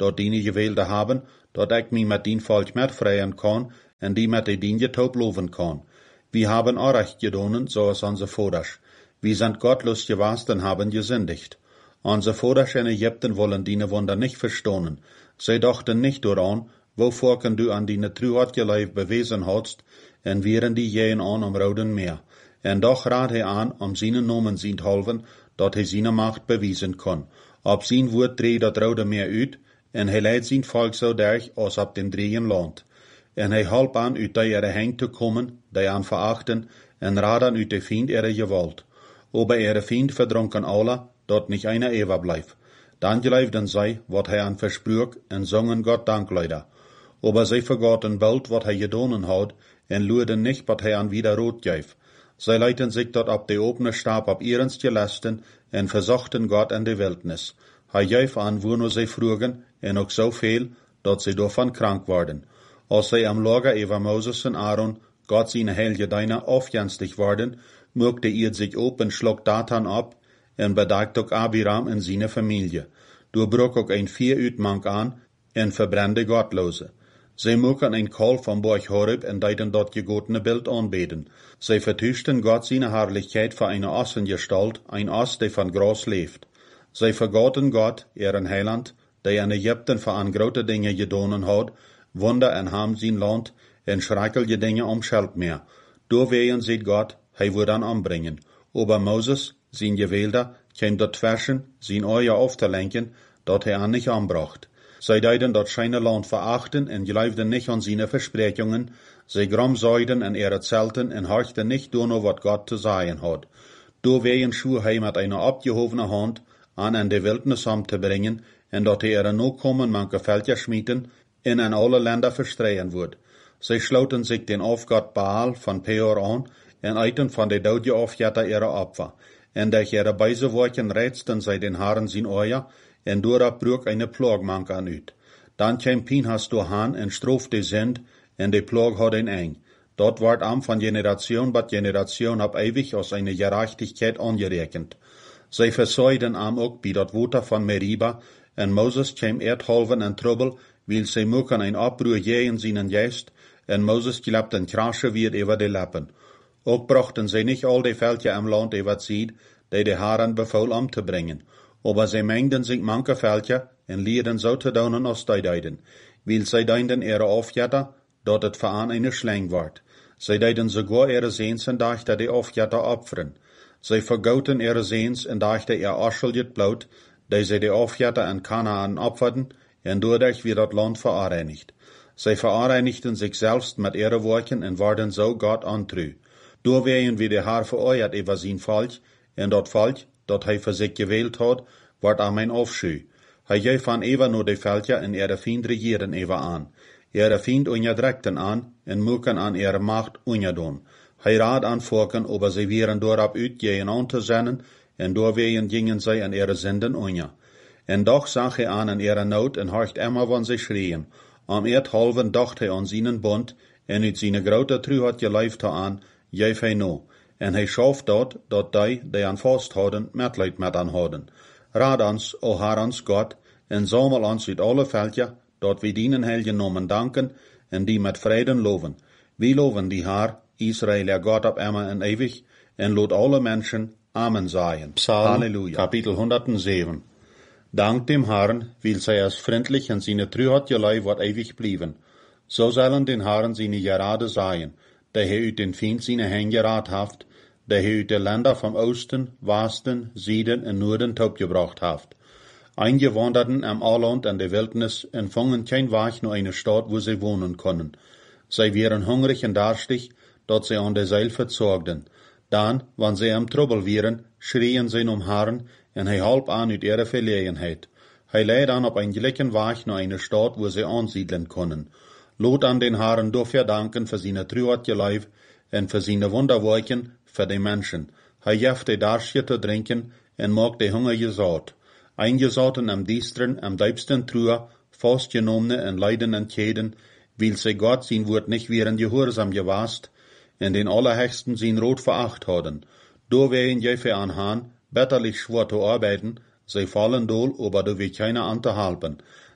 dort die gewählte haben, dort ich mich mit den Volk mitfreien kann, en die mit de Dienje taub loven kann. Wir haben auch recht gedonen, so es unsere Voders. Wir sind gottlos gewast und haben gesündigt. Unsere Voders in Ägypten wollen die Wunder nicht verstohnen. Sie dachten nicht daran, wovor du an die Truheit geleif bewiesen hast, en wären die jähen an am Roden Meer. En doch rat hij an, seinen Namen zien halven, dat hij seine Macht bewiesen kann. Op zijn woord dreht dat Rode Meer uit, en hij leidt zijn volk zo durch, als op dem drehen Land. En hij halp aan uit die heen te komen, die aan verachten, en raad aan uit de Fiend gewalt. Aber Fiend verdronken alle, dat nicht einer Eva bleif. Dan geleefden zij, wat hij aan versprüch, en zongen Gott Dankleider. Aber zij vergaten bald, wat hij gedonen had, en luiden nicht, wat hij aan wieder rot geef. Zij leiten sich dort op de opene Stab op ihrens gelasten, en verzochten Gott in de Wildnis. Hij geef aan, wo nur zij vroegen, en ook zoveel, dat zij daarvan krank worden. Als zij am Lager über Moses en Aaron, Gott seine heilige Diener aufjenstig worden, mögte ihr sich op en schlug Datan ab, en bedagt ook Abiram en seine Familie. Durchbrok ook ein 4 Uitmank aan, en verbrandde Gottlose. Zij mochten ein Kalf vom Berg Horeb en deiten dort gegotene Bild anbeten. Zij vertuschten Gott seine Herrlichkeit für eine Ossengestalt, ein Oss, der von Gras leeft. Zij vergaten Gott, ihren Heiland, der in Ägypten für an grote Dinge gedonen hat, Wunder en ham zijn Land, en schreckliche Dinge Scheld mehr. Doorwegen sieht Gott, hij wird an anbringen. Aber Moses, sein Gewählter, käm dort verschen, sein Eier aufzulenken, dat hij an nicht anbracht. Zij deiden dat seine Land verachten en geloofden nicht an seine Versprechungen, zij gramzeiden en ihre Zelten en horchten nicht door wat Gott zu sagen hat. Doorwegen schwur hij mit einer abgehobenen Hand an in de Wildnis te bringen, en dat hij ihre Nachkommen manche Völker schmieden, in alle Länder verstreuen wird. Zij sloten sich den Aufgott Baal von Peor an, en eiten von de doodje Aufjetter ihre Opfer. En durch ihre Beiseworken reizten zij den Haaren zijn Eier, en doorop brug eine Plagmank an uit. Dan kwam Pinhas doorhaan en stroof de Sind, en de Plag had een eng. Dort ward am von Generation bat Generation ab ewig aus eine Gerechtigkeit angerekend. Zij versäuden am ook bij dat Water von Meriba, en Moses kwam erdhalven en trouble, weil zij moeken een oproer jähen seinen Geist, en Moses klapt een krasche weer über de Lappen. Ook brachten zij nicht al de Völker am Land über Zied, die de Herren befahl am te bringen. Aber zij mengden sich manche Völker, en lieden zo te donen als die deiden. Weil zij deinden ihre Aufjetter, dat het veraan eine Schlang ward. Zij deiden sogar ihre Seens en dachten die Aufjetter opferen. Zij vergoten ihre Seens en dachten ihr Ascheljet bloot, die zij de Aufjetter en Kanaan opferden, en doordat wird dat Land vereinigt. Zij vereinigten sich selbst mit ihre Worken en worden zo Gott antru. Doorwegen wie de Herr vereuert über sein Volk, en dat Volk, dat hij voor zich gewählt had, wordt aan mijn afschuw. Hij geeft van even nur de Völker en ihre Fiend regieren even aan. Ihre Fiend onderdrukten aan, en moeken aan ihre Macht onderdon. Hij raad aan volken, aber sie wären doorop uitgehen aan te zenden, en doorwegen gingen zij aan ihre Sünden onder. En doch zag hij aan ihre Not en horcht immer van sie schreien. Am erdhalven dacht hij aan zijn Bund, en uit zijn grote truheid geleefd aan, geef hij no. En hij schoof dat die aan vasthouden, metleid met aan houden. Raad ons, o Herr ons God, en zamel ons uit alle Völker, dat we dienen heilige Namen danken, en die met vreden loven. We loven die Herr, Israel, der Gott op immer en ewig, en loot alle Menschen Amen sagen. Psalm, Halleluja. Kapitel 107. Dank dem Herrn, weil sei es freundlich en seine Truheit gelei wat ewig blieben. So sollen den Herrn seine Gerade sein, der hij uit den Fiend seine Hände gerad haft, der hij uit de Länder vom Osten, Westen, Süden en Norden gebracht haft. Eingewanderten am Alland en de Wildnis empfangen kein Weg nur eine Stadt, wo sie wohnen können. Sie wären hungrig und durstig, dat sie an der Seil verzorgten. Dann, wann sie am Trouble wären, schrien sie Herrn, en hij halp an uit ihre Verlegenheit. Hij leidt an op ein glichen Weg nur eine Stadt, wo sie ansiedeln können. Lot an den Herrn dafür danken für seine Truheit geleif en für seine Wunderwerken für die Menschen. Hij jeft die Darsje te drinken en maakt die Hunger gesaat. Eingesaten am Diestren, am diebsten Truhe, fastgenommene en leiden en Käden, weil sie Gott sein Wort nicht wären gehorsam gewast, en den Allerhöchsten sein Rot veracht hadden. Doorwegen jefe an Han, betterlich schwor zu arbeiten, sie fallen dol, aber du will keiner anzuhalten.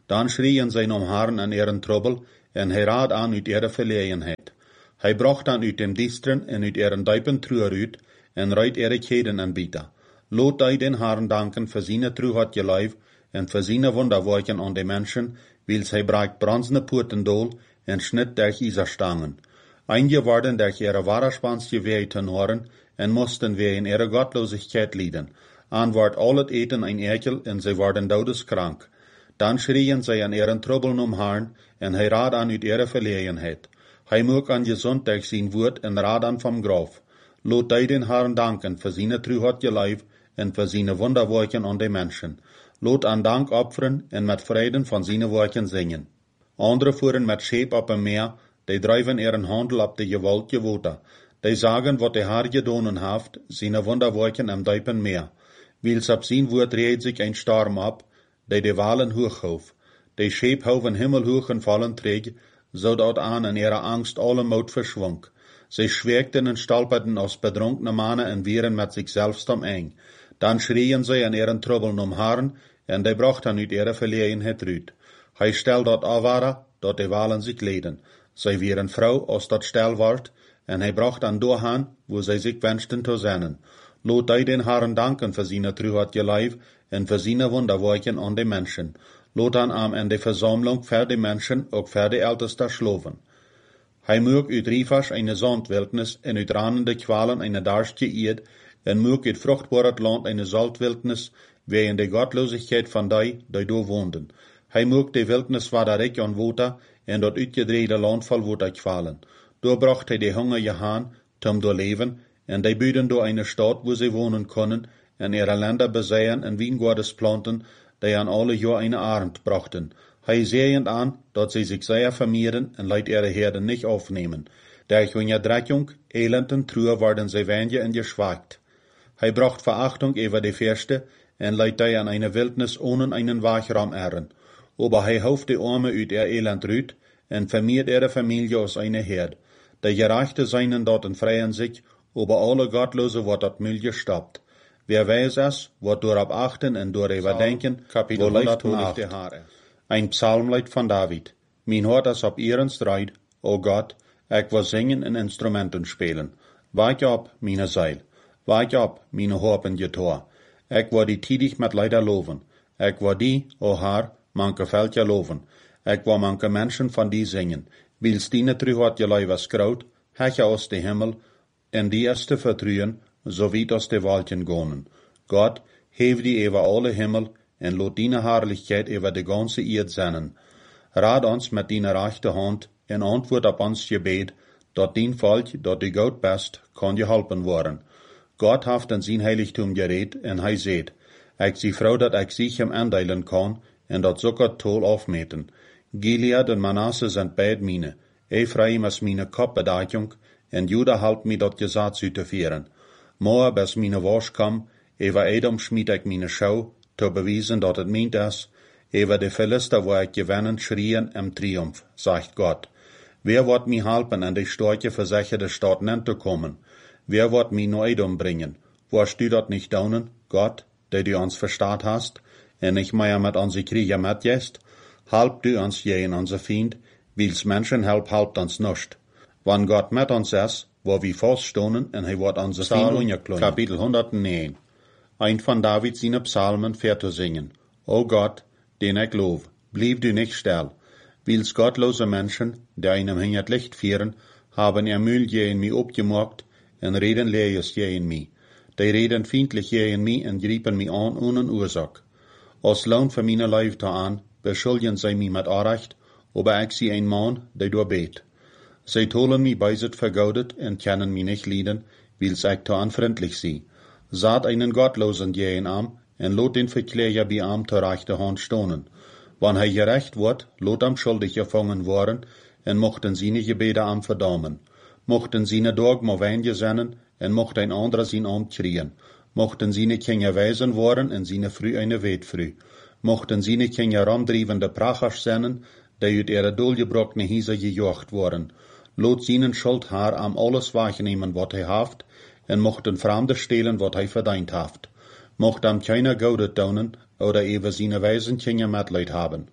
Dan schrien zij om Herren en ihren trouble, en hij raad aan uit ihre verlegenheid. Hij bracht dan uit dem Distren en uit ihren diepen truer uit, en ruit ihre Kheden aanbieten. Lot hij den Herren danken voor zijn truheid je lijf, en voor zijn wonderwerken aan de mensen, wils hij bracht bronzene poorten dool, en schnitt durch Iserstangen. Einige worden durch ihre Wahrerspanske Weh ten horen, en moesten weer in ihre Gottlosigkeit lieden. An wordt al het eten een ekel, en zij worden dodeskrank. Dan schrien zij aan ihren Trouble om Herrn, en hij raad aan uit ihre verlegenheid. Hij mocht aan gezond durch zijn woord en raad aan vom Graf. Lot hij den Herrn danken voor zijn truheid je lijf, en voor zijn wonderwerken aan de mensen. Lot aan dank opferen, en met vreden van zijn werken zingen. Andere voeren met scheep op een meer, die drijven ihren handel op de gewaltige water. Die sagen wat de Herr gedonen heeft, zijn wonderwerken am diepen meer. Wils op zijn woord reed zich een storm op, die de walen hooghof. Die scheep hoven himmelhoog en vallen träg, zodat aan in ihre angst alle moed verschwonk. Zij schwerkten en stolperten als bedronkene mannen en wieren met zichzelf omeen. Dan schrien zij aan ihren Trouble om Herrn, en die brachten uit ihre verlegenheid uit. Hij stel dat afwaren, dat de walen zich leden. Zij wieren vrouw als dat stel wordt, en hij bracht aan doorhaan, wo zij zich wensten te zennen. Lot hij den Herrn danken voor zijn truheid je lijf, en voor zijn wonderwerken aan de mensen. Lot dan aan de verzameling voor de mensen, ook voor de älteste sloven. Hij mocht uit Rivers eine Zandwildnis, en uit ranende kwalen eine darske eed, en mocht uit vruchtbare land eine Zaltwildnis, wegen de Gottlosigkeit van die door woonden. Hij mocht de wildnis waderijk aan water, en dat uitgedreide land vol water kwalen. Door bracht hij de hungerige haan, tom door leven, en die buiden door eine stad, wo sie wonen konnen, en ihre Länder beseien en wijngaardes planten, die aan alle jaar eine Arend brachten. Hij zeeend aan, dat sie sich sehr vermehren en leidt ihre Herden nicht aufnehmen. Durch hun Dreckung, Elend en Trühe worden sie wenige en geschwagt. Hij bracht Verachtung über die Fürste, en leidt die an eine Wildnis ohne einen Wachraum ehren. Aber hij hauft de Arme uit ihr Elend rüt, en vermehrt ihre Familie aus eine Herd. De Gerechte seinen dort en freien sich, aber alle Gottlose wordt dat Müll gestoppt. Wer weiß es, wordt doorop achten en door überdenken, Kapitel 108. Ein Psalmlied van David. Mijn hart is op ihren strijd, o God, ik wil zingen en instrumenten spelen. Wake op, meine Seil. Wake op, meine Horpen getor. Ik wil die tidig met leider loven. Ik wil die, o Herr, manke veldje loven. Ik wil manke mensen van die zingen. Wils die truhat je lui was groot, hetje aus de Himmel, en die is te vertrouwen, zo weit aus de Wolken gonen. God, hef die over alle Himmel, en lot die Herrlichkeit over de ganze Erd zennen. Raad ons met die rechte hand, en antwoord op ons gebed, dat dien volk, dat du goed best, kan geholpen worden. God heeft in zijn heiligtum gereed, en hij zegt, ik zie vrouw dat ik zich hem aandelen kan, en dat zoekt tol afmeten. Gilead en Manasse zijn beid mine. Ephraim is mine kopbedachung, en Juda helpt mij dat gezat zu te vieren. Moab is mine warskam, over Edom schmied ik mine schau, te bewijzen dat het meent is. Over de Philister waar ik gewinnen schrien im Triumph, sagt Gott. Wer wordt mij helpen en de starke versicherde Stadt nen te komen? Wer wordt mij naar Edom brengen? Warst du dat nicht daunen, Gott, der du ons verstaat hast, en nicht mehr mit onze Krieger mitgehst? Help du ons gegen onze Feind, wils Menschen helpt ons nicht. Wann Gott mit ons is, wo wir faststonen, en hij wordt onze Feind ungeklonen. Kapitel 109. Ein van David seine Psalmen ver te zingen. O Gott, den ik loof, blieb du nicht still. Wils gottlose Menschen, die einem in het Licht vieren, haben ihr Müll gegen mich opgemaakt, en reden lees gegen mich. Die reden feindlich gegen mich en griepen mich an ohne Ursache. Als Lohn für meine Leute an, beschuldigen sie mich mit Unrecht, aber ich sie ein Mann, der durchbet. Sie tolen mich beiset vergaudet und können mich nicht lieden, wils ich to anfreundlich sie. Saat einen Gottlosen gegen am, en lot den Verkläger bei am zur rechte Hand stonen. Wann hij gerecht wordt, lot am schuldig gevangen worden, en mochten seine Gebete am verdammen. Mochten seine Dogma weinje zennen, en mocht ein anderer zijn Amt kriegen. Mochten seine Kinder weisen worden, en seine Früh eine Wetfrüh. Mochten seine Kinder ramdrievende Prachers zennen, die uit ihre dolgebrockene Hiese gejocht worden. Lot seinen Schuld haar am alles wahrnehmen, wat hij haft, en mochten Fremde stehlen, wat hij verdient haft. Mocht am keiner Gaudet daunen, oder ewe seine weisen Kinder Mitleid haben.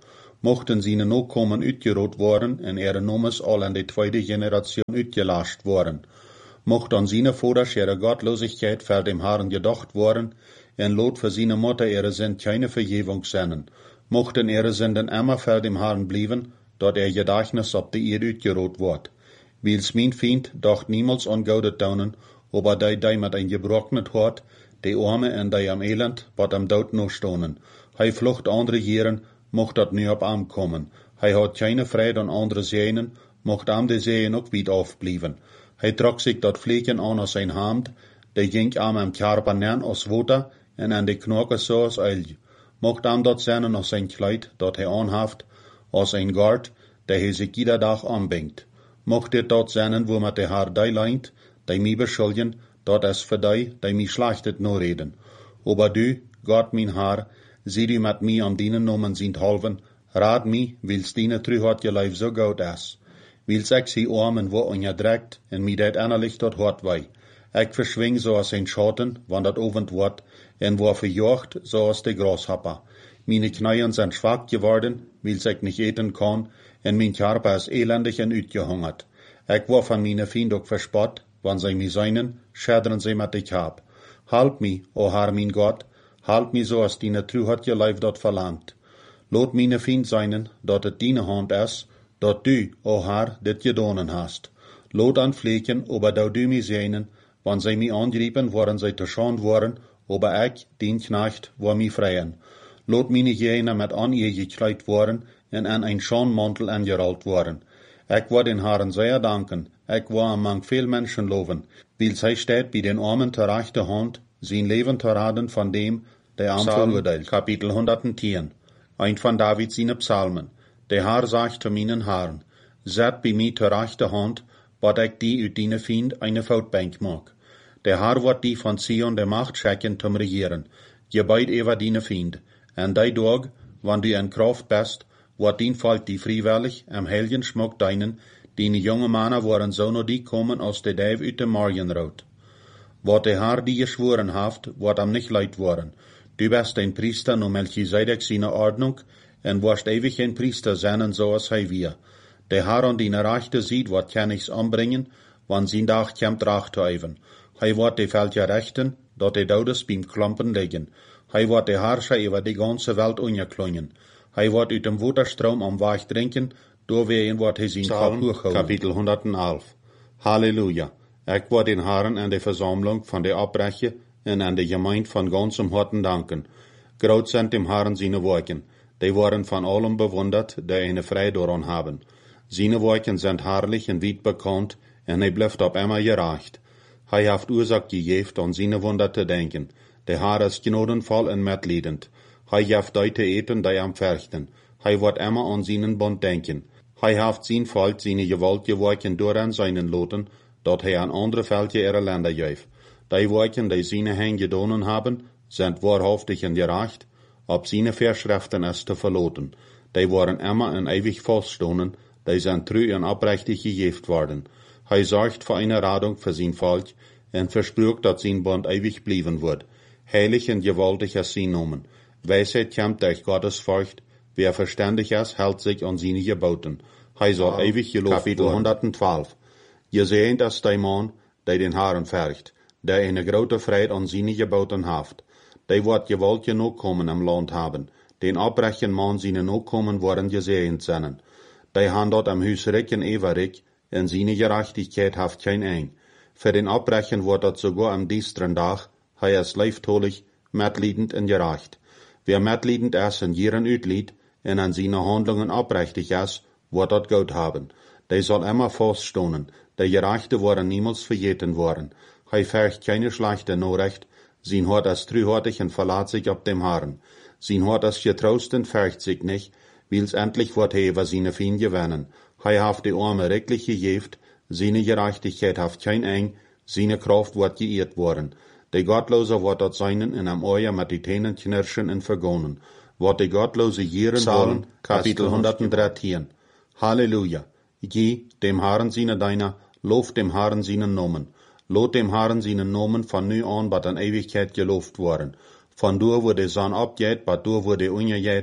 mochten seine Nachkommen uitgerot worden en ihre Nomes al an die tweede Generation uitgelast worden. Mocht an seine Voders ihre Gottlosigkeit vor dem Herrn gedacht worden, en lot für seine Mutter ihre Sünd keine Vergebung sennen. Mochten ihre Sünden immer vor dem Herrn blieben, dort Gedächtnis op die Erde uitgerot wordt. Wils mijn Feind dacht niemals an Goudet daunen, aber die mit ein gebrochenet Hort, die Arme en die am Elend, wat am Dood noch stonen. Hij vlucht andere Jeren, mocht dat nu op am kommen. Hij had keine Freude an andere Zeenen, mocht am de Zeenen ook wieder aufblieben. Hij trok sich dat Vleeken an aus sein Hand, die ging am Karper nern aus Water en an de Knochen so aus Öl. Mocht am dat seinen aus sein Kleid, dat hij anhaft, aus ein Gard, der hij sich jeder Tag anbingt. Mocht dit dat seinen, wo met de haar die leint, die mij beschuldigen, dat is voor die mij schlechtet no reden. Aber du, Gott mein Haar, zie du met mij an dienen nomen sind halven, raad mij, wils diene terug je lijf zo goed is. Wils ik zie armen wo on je drekt, en mij dat innerlich dat hart wei. Ik verschwing zoals een schatten, wanneer dat ovend wordt, en word verjocht zoals de grashopper. Meine Knieën sind schwach geworden, wils ik nicht eten kann, en mijn Körper is elendig en uitgehungert. Ik word van meine Vriend ook verspot, wann sie mich seinen, schädern sie mit de Kap. Halp mich, o Herr mein Gott, halp mich so, als deine Truheit je Leib dort verlangt. Lot meine Vriend seinen, dat het deine Hand is, dat du, o Herr, dit gedonen hast. Lot an Flecken, aber du mich sehnen, wann sie mich angriepen, waren sie terschand worden, aber ich, den Knecht, war mich freien. Lot meine Jene mit an ihr gekleid worden, en an ein Schanmantel angerollt worden. Ik wou den Herrn sehr danken, ik wou among veel Menschen loven, wils hij steht bij den Armen ter rechte Hand, zijn Leben te raden van dem, der arm verurteilt. Kapitel 110. Ein von David seine Psalmen. Der Herr sagt zu meinen Herren, zet bij mij ter rechte Hand, wat ik die uit deine Feind eine Voetbank mag. Der Herr wird die von Zion der Macht schicken zum Regieren, gebeid über deine Feind. En die Tag, wann du in Kraft bist, wordt dien Volk die vrijwillig am Helgen schmuck deinen, die jonge Männer waren zo nog die komen als de Duif uit de Morgenrood. Wat de Herr die geschworen heeft, wordt am nicht leid worden. Du bist ein Priester no Melchizedek seine Ordnung, en wirst ewig ein Priester sein, so als hij wir. De Herr an deine Rechte sieht, wat kann ich's anbringen, wann sein Tag kommt Racht zu even. Hij wordt de Völker rechten, dat de Dodes beim Klompen liggen. Hij wordt de Herrscher über die ganze Welt ungeklungen. Hij wordt uit dem Waterstrom am Weich trinken, doorwegen wordt hij zijn Kopf hochhouden. Kapitel 111. Halleluja. Ik word den Herren en de Versammlung van de Abbreche en aan de Gemeinde van ganzem Harten danken. Groot zijn dem Herren seine Werken. Die worden van allem bewundert, die eine Freude daran haben. Seine Werken sind herrlich en weit bekannt, en hij blijft op immer gerecht. Hij heeft Ursache gegeven aan seine Wunder te denken. Der Herr ist gnadenvoll en medliedend. Hij geeft die te eten die am verchten. Hij wordt immer an seinen Bund denken. Hij heeft zijn volk seine gewalt gewerken door aan seinen loten, dat hij aan andere Völker ihre Länder geeft. Die Werken, die seine Hände gedonen haben, sind wahrhaftig en gerecht, ob seine Verschriften es te verloten. Die waren immer en ewig feststonen, die sind treu en oprechtig gegeft worden. Hij sorgt für eine Radung für sein Volk, en versprücht, dat sein Bund ewig blieben wird. Heilig en gewaltig ist sein Namen. Weisheit kommt durch Gottes Furcht. Wer verständig ist, hält sich an seine Geboten. Hij soll ewig gelobt werden. Kapitel 112. Je seht, dass der Mann, der den Herrn fürcht, der eine große Freude an seine Geboten haft, der wird gewalt genug kommen im Land haben. Den abbrechen Mann seine Nachkommen worden gesehen sein. Der han dort am Hus Rick en Everik, en seine Gerechtigkeit haft kein Eng. Für den abbrechen wird dort sogar am dienstren Tag, hij ist leiftolig, medliedend en gerecht. Wer medliedend ist en jieren uitlied, en an seine Handlungen abrechtig ist, wird dort gut haben. Der soll immer feststonen, der Gerechte worden niemals vergeten worden. Hij fürcht keine schlechte Nachricht, sein Hort ist treuhartig und verlässt sich auf dem Herrn. Sein Hort ist getrost und fürcht sich nicht, wils endlich wird er über seine Feinde gewinnen. Hij haft die Arme recklich gegeft, seine Gerechtigkeit haft kein Eng, seine Kraft wird geehrt worden. Der Gottlose wird dort seinen in am Euer mit die Tänen knirschen und vergonnen. Wird der Gottlose jieren wollen, Kapitel 113. Halleluja. Geh dem Herrn seine Deiner, lob dem Herrn seinen Namen. Lot dem Herrn seinen Namen von nu an bat an Ewigkeit gelobt worden. Von dur wo der Sonn abgeht, bat dur wo der untergeht,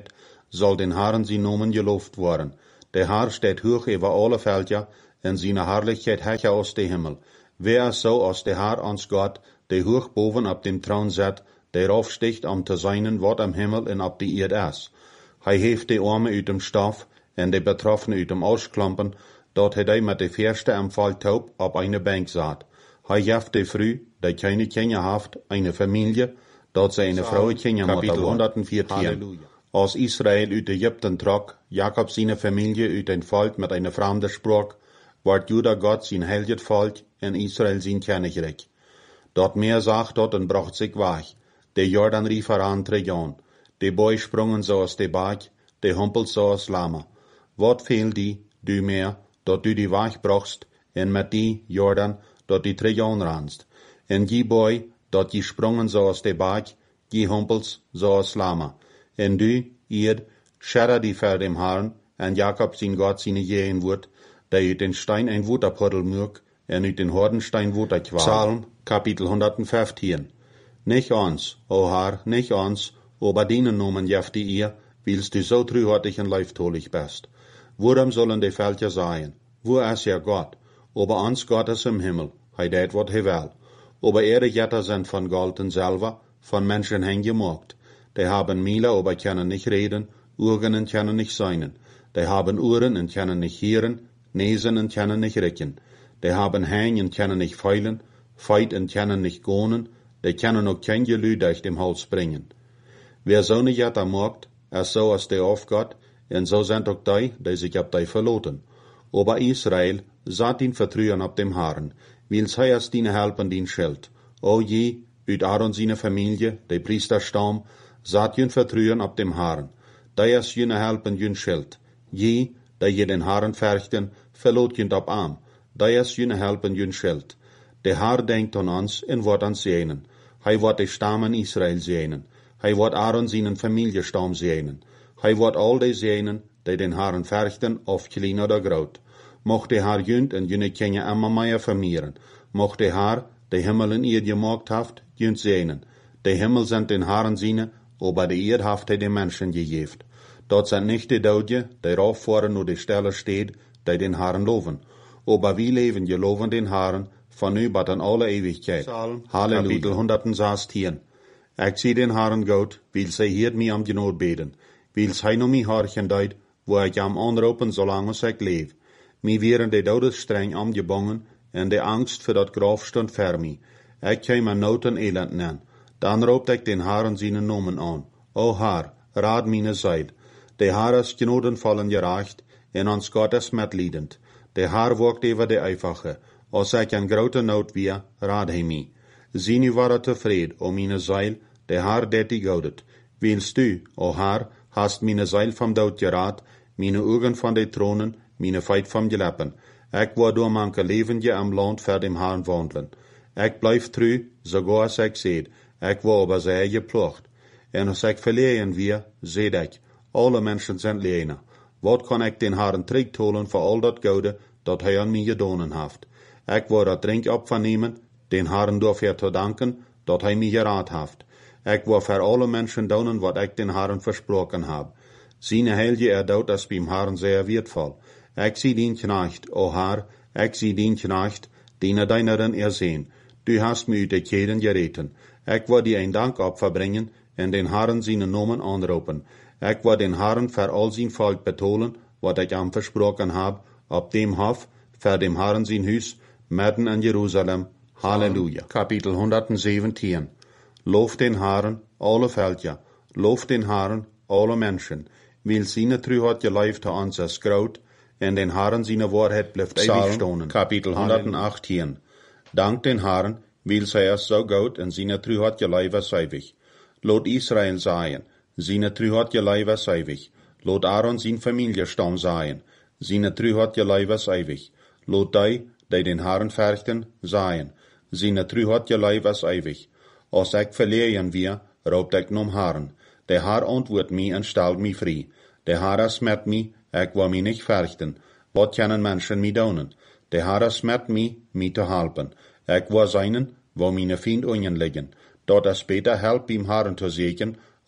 soll den Herren sie nomen geloofd worden. Der Herr steht hoch über alle Völker, en seine Herrlichkeit hecher aus dem Himmel. Wer ist so als der Herr ons Gott, der hoch boven op dem Thron zit, der aufsticht te zijn wat am Himmel en op die Erde is. Hij heeft de armen uit dem Stoff en de Betroffenen uit dem Ausklompen, dat hij met de verste am Fall taub op eine Bank zat. Hij geeft de vrouw, die keine Kinder heeft, eine Familie, dat zij eine Frau Kinder moet. Kapitel 114. Als Israel uit Ägypten trok, Jakob seine Familie uit ein Volk mit einer fremden Sprache, ward Juda Gott sein heiliges Volk en Israel sein Königreich. Dort Meer sagt dort en bracht sich weg. De Jordan rief heran 3 Jahren. De Boy sprongen so aus de Berg, de humpelt so aus Lama. Wat fehlt die, du Meer, dat du die Weg brachst, en met die, Jordan, dat die 3 Jahren ranst. En die Boy, dat die sprongen so aus de Berg, die humpels so aus Lama. En du, Erd, scherra die ver dem Herrn, en Jakob sein Gott seine Jehen wird, der uit den Stein ein Wuterpuddel mög, en uit den Hordenstein Wuter qual. Psalm, Kapitel 115. Nicht ons, o Herr, nicht ons, aber dienen nomen jefte ihr, willst du so treuhartig en leiftolig bist. Worum sollen die Völker sein? Wo ist ja Gott? Aber ons Gott ist im Himmel, hij deed wat hij will. Aber ihre Jetter sind von Gold und Silber, von Menschen gemacht. Die haben Miele, aber können nicht reden, Augen und können nicht sein. Die haben Ohren und können nicht hören, Nesen und können nicht riechen. Die haben Hänge und können nicht feilen, Feit und können nicht gehen, die können auch kein Gelüt durch dem Hals bringen. Wer so nicht Jetter macht, ist so als der auf Gott, und so sind auch die sich ab die verloten. Aber Israel satt ihn vertrauen ab dem Herrn, weil sei es dine helpen din Schild. O je, uit Aaron seine Familie, der Priesterstamm, satt jün vertrauen ab dem Herrn. Da ist jüne helpen jün Schild. Je, da je den Herrn färchten, verlot jünd ab Arm. Da ist jüne helpen jün Schild. Der Herr denkt an uns en wird ans sehnen. Hij wird die Stammen Israel sehnen. Hij wird Aaron seinen Familiestamm sehnen. Hij wird all die sehnen, die den Herrn färchten, of klein oder groot. Mocht der Herr jünd en jüne Kinder immer mehr vermehren. Mocht der Herr, der Himmel in ihr gemacht haft, jünd sehnen. Die Himmel sind den Herren seine, aber die Erde haft den Menschen gegeben. Dort sind nicht die Daudje, die rauffahren nur die Stelle steht, die den Herrn loben. Aber wir leben geloven den Herrn, von über an alle Ewigkeit. Psalm, Halleluja. Kapitel 116. Ich zie den Herrn Gott, weil sie hier mir am Genot beten, weil sie noch mich horchen deut, wo ich am anropen, solange ich lebe. Mir wären die Todesstreng angebangen, en de Angst für dat Graf stund ver mir. Ich käm an Not en Elend nennen. Dann roept ich den Herrn seinen Namen an. O Herr, raad meine Seid. Der Herr ist gnodenvollen gerecht, en ons Gott ist mitliedend. Der Herr wogt über de Einfache. Als ich an grote Not wie, raad hij mij. Zie nu war tevreden, o meine Seil, der Herr det die goudet. Willst du, o Herr, hast meine Seil vom Dood geraad, meine Augen von de Thronen, meine Feit vom Geleppen. Ich war door manke levendje am Land voor dem Herrn wandelen. Ich blijf treu, sogar als ich seht. Ich war aber sehr geplocht. En als ich verlehen wir, seht ich, alle Menschen sind leene. Wat kann ich den Herrn terugtolen voor al dat Goude, dat hij an mir gedonen haft. Ich war dat Trinkopfer nemen, den Herrn dafür zu danken, dat hij mir geraad haft. Ich war für alle Menschen donen, wat ich den Herrn versprochen hab. Seine Heilige erdaut das beim Herrn sehr wertvoll. Ich zie dien Knecht, o Herr, ich zie dien Knecht, den deineren ersehen. Du hast mir uit de Keden gereten. Ich war dir ein Dankopfer bringen, en den Herrn seinen Namen anropen. Ich war den Herrn für all sein Volk betonen, wat ich am versprochen hab, ab dem Hof, für dem Herrn sein Hus, mitten in Jerusalem. Halleluja. Kapitel 117. Lof den Herrn, alle Völker. Lof den Herrn, alle Menschen. Weil seine Treuheit gelebt hat uns als groot, en den Herrn seine Wahrheit bleibt ewig stonen. Kapitel 118. Dank den Herrn, weil er ist so gut en seine Treuheit gelebt ist ewig. Lot Israel sein, seine Treuheit gelebt ist ewig. Lot Aaron sein Familiestamm sein, seine Treuheit gelebt ist ewig. Lot die den Herrn fürchten, sein, seine Treuheit gelebt ist ewig. Als ich verlieren wir, raubt ich nom Herrn. Der Herr antwortet mich und stellt mich frei. Der Herr ist mit mich, ich will mich nicht fürchten. Was können Menschen mir tun? Der Herr ist mit mich zu helfen. Ich will seinen, wo meine Feinde unten liegen. Dort ist später Help beim Herrn zu sehen,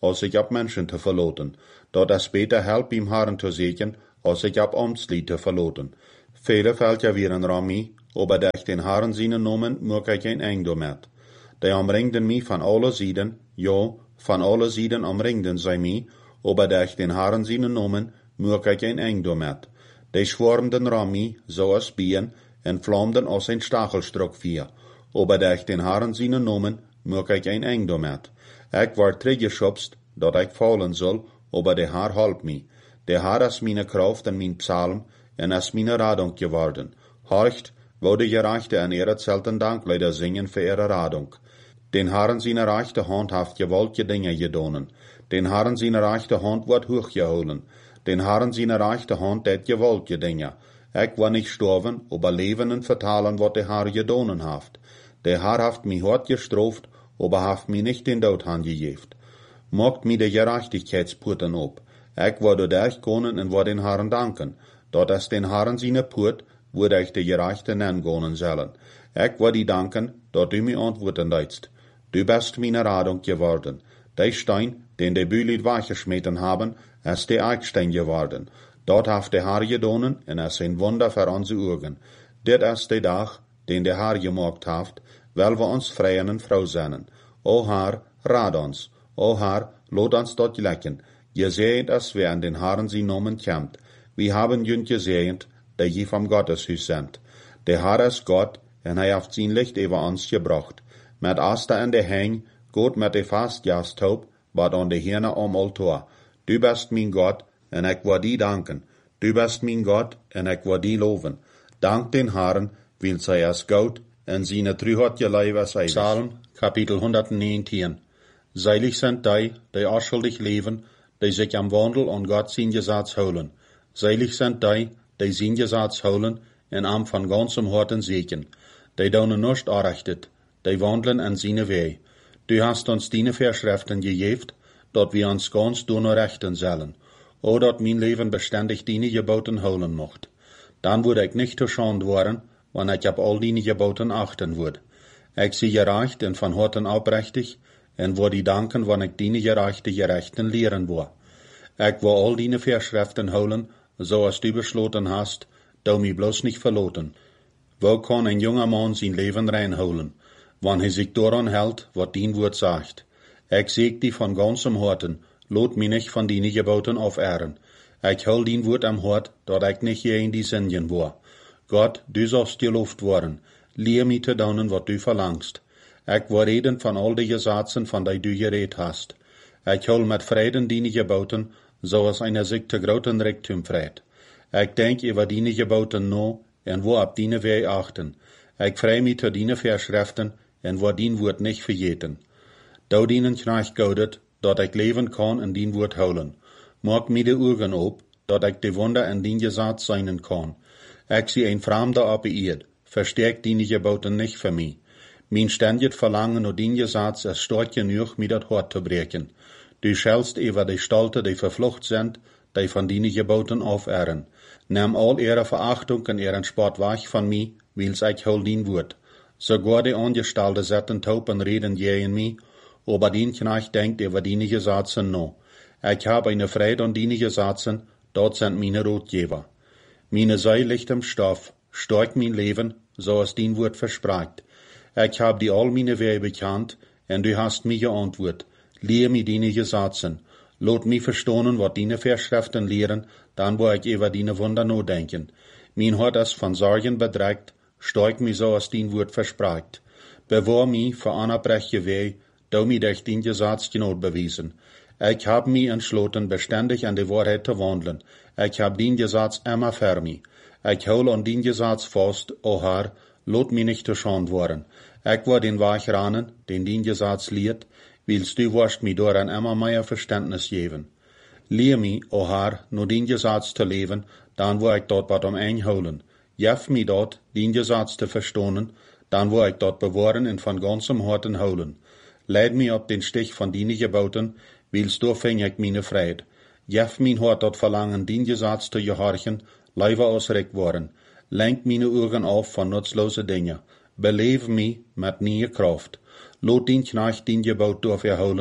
als ich ab Menschen te verloten, dat es beter help im Herren te zeeken, als ich ab Amtslied te verloten. Vele fällt ja weer een Rami, aber durch den Herren seine Nomen moet ik een Engel met. Die omringden mij van alle zijden, ja, van alle zijden omringden zij mij, aber durch den Herren seine Nomen moet ik een Engel met. Die schwarmden Rami, zoals bijen, en vlamden als een stachelstrok vier, aber durch den Herren seine Nomen moet ik een Engel met. Ik word teruggeschubst, dat ik vallen zal, aber de Herr helpt mij. De Herr is mijn kracht en mijn psalm, en is mijn radung geworden. Horcht, wo de Gerechte en ihre zelten Danklieder zingen für ihre Radung. Den Herren seine rechte Hand haft gewaltige Dinge gedonen. Den Herren seine rechte Hand wordt hochgeholen. Den Herren seine rechte Hand deed gewaltige Dinge. Ik wil niet sterven, aber leven en vertalen wat de Herr gedonen haft. De Herr haft mij hart gestraft, aber haft mij nicht den Dood aangegeven. Maakt mij de gerechtigkeitspoorten op. Ik wil dadurch konen en wil den Herren danken. Dat is den Herren seine Poort, wo ich de Gerechten nengonen zullen. Ik wil die danken, dat du mij antwoorden deidst. Du bist meine Radung geworden. Der Stein, den de Bühlied weggeschmeten haben, ist der Eichstein geworden. Dort haft der Herr gedonen, en es ein Wunder für unsere Augen. Dit ist der Tag, den der Herr gemacht haft, weil wir uns freien und froh sind. O Herr, rad uns. O Herr, lot uns dort lecken. Gesehnt es, wer an den Herren sie Namen kämmt. Wir haben jünd gesehnt, der je vom Gotteshuis sind. Der Herr ist Gott, en hij haft sein Licht über uns gebracht. Met Aster en de Heng, Gott met de Fastjasthoop, wat aan de Hirne am Altar. Du bist mein Gott, en ik wil die danken. Du bist mein Gott, en ik wil die loven. Dank den Herren, weil zij es gut, en seine Trühat geleib es ewig. Psalm, Kapitel 119. Seilig sind die unschuldig leben, die sich am Wandel an Gott sein Gesetz holen. Seilig sind die sein Gesetz holen, en am von ganzem Herzen segen. Die daunen nicht anrechtet, die wandeln an seine Wege. Du hast uns deine Verschriften gegeben, dat wir uns ganz rechten sollen. O, dat mein Leben beständig deine Geboten holen mocht. Dann würde ich nicht geschont worden, wenn ich ab all deine Geboten achten würde. Ich sie gerecht und von Herzen aufrichtig, en würde die danken, wenn ich deine gerechten lehren würde. Ich will all deine Verschriften holen, so als du beschloten hast, du mich bloß nicht verloten. Wo kann ein junger Mann sein Leben reinholen, wann er sich daran hält, was dein Wort sagt? Ich seg die von ganzem Herzen, lot mich nicht von deinen Geboten aufehren. Ich hol dein Wort am Hort, dat ich nicht je in die Sünden war. Gott, du sollst gelobt worden, lehr mich zu tun, was du verlangst. Ich will reden von all die Gesetzen, von die du geredet hast. Ich hol mit Frieden deine Geboten, so als einer sich zu großen Reichtum freut. Ich denk über deine Geboten no, en wo ab deine Wege achten. Ich freu mich zu deine Verschriften, en wo dein Wort nicht vergeten. Du dienen Knecht gaudet, dat ich leben kann en dein Wort holen. Mag mir die Augen op, dat ich die Wunder en dein Gesetz sein kann. Ich sie ein Fremder auf Erd, verstärkt deine Geboten nicht für mich. Mein ständiges Verlangen und dein Gesetz ist stark genug, mir das Hort zu brechen. Du schellst über die Stalte, die verflucht sind, die von deinen Geboten aufehren. Nimm all ihre Verachtung und ihren Spott weg von mir, weil's ich hol dein Wort. Sogar die Angestellte setzen taub und reden gegen mich, aber dein Knecht denkt über deine Gesetze no. Ich habe eine Freude an deine Gesetze, dort sind meine Ratgeber. Meine Seele liegt im Stoff, stark mein Leben, so es dein Wort verspricht. Ich habe die all meine Wege bekannt, und du hast mir geantwortet. Lehr mir deine Gesetze. Lot mich verstehen, was deine Verschriften lehren, dann wo ich über deine Wunder nachdenken. Mein Hort ist von Sorgen bedrängt, stark mich so als dein Wort verspricht. Bewahr mich vor unabbreche Wege, du mich durch dein Gesetz genot bewiesen. Ich hab mich entschlossen, beständig an die Wahrheit zu wandeln. Ich hab dein Gesetz immer für mich. Ich hol an dein Gesetz fast, o Herr, lot mich nicht zu schand worden. Ich will den Weg ranen, den dein Gesetz lehrt, willst du wirst mir daran immer mehr Verständnis geben. Lehr mich, o Herr, nur dein Gesetz zu leben, dann will ich dort was einholen. Jeff mich dort, dein Gesetz zu verstehen, dann will ich dort bewahren und von ganzem Herzen holen. Leid mich ab den Stich von deinen Geboten, willst du fäng ich meine Freude. Jeff mein Hort dort verlangen, dein Gesetz zu gehorchen, leider ausrecht worden. Lenk meine Augen auf von nutzlose Dinge. Beleve mich mit neue Kraft. Lot dein Knecht dein Gebot durcherholen,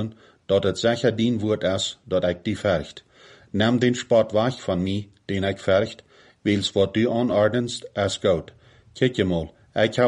dat het zeker dien woord is, dat ik die vergt. Neem den spot weg van mij, den ik vergt, wils wat du aanordnest, is goed. Kijk je mal, ik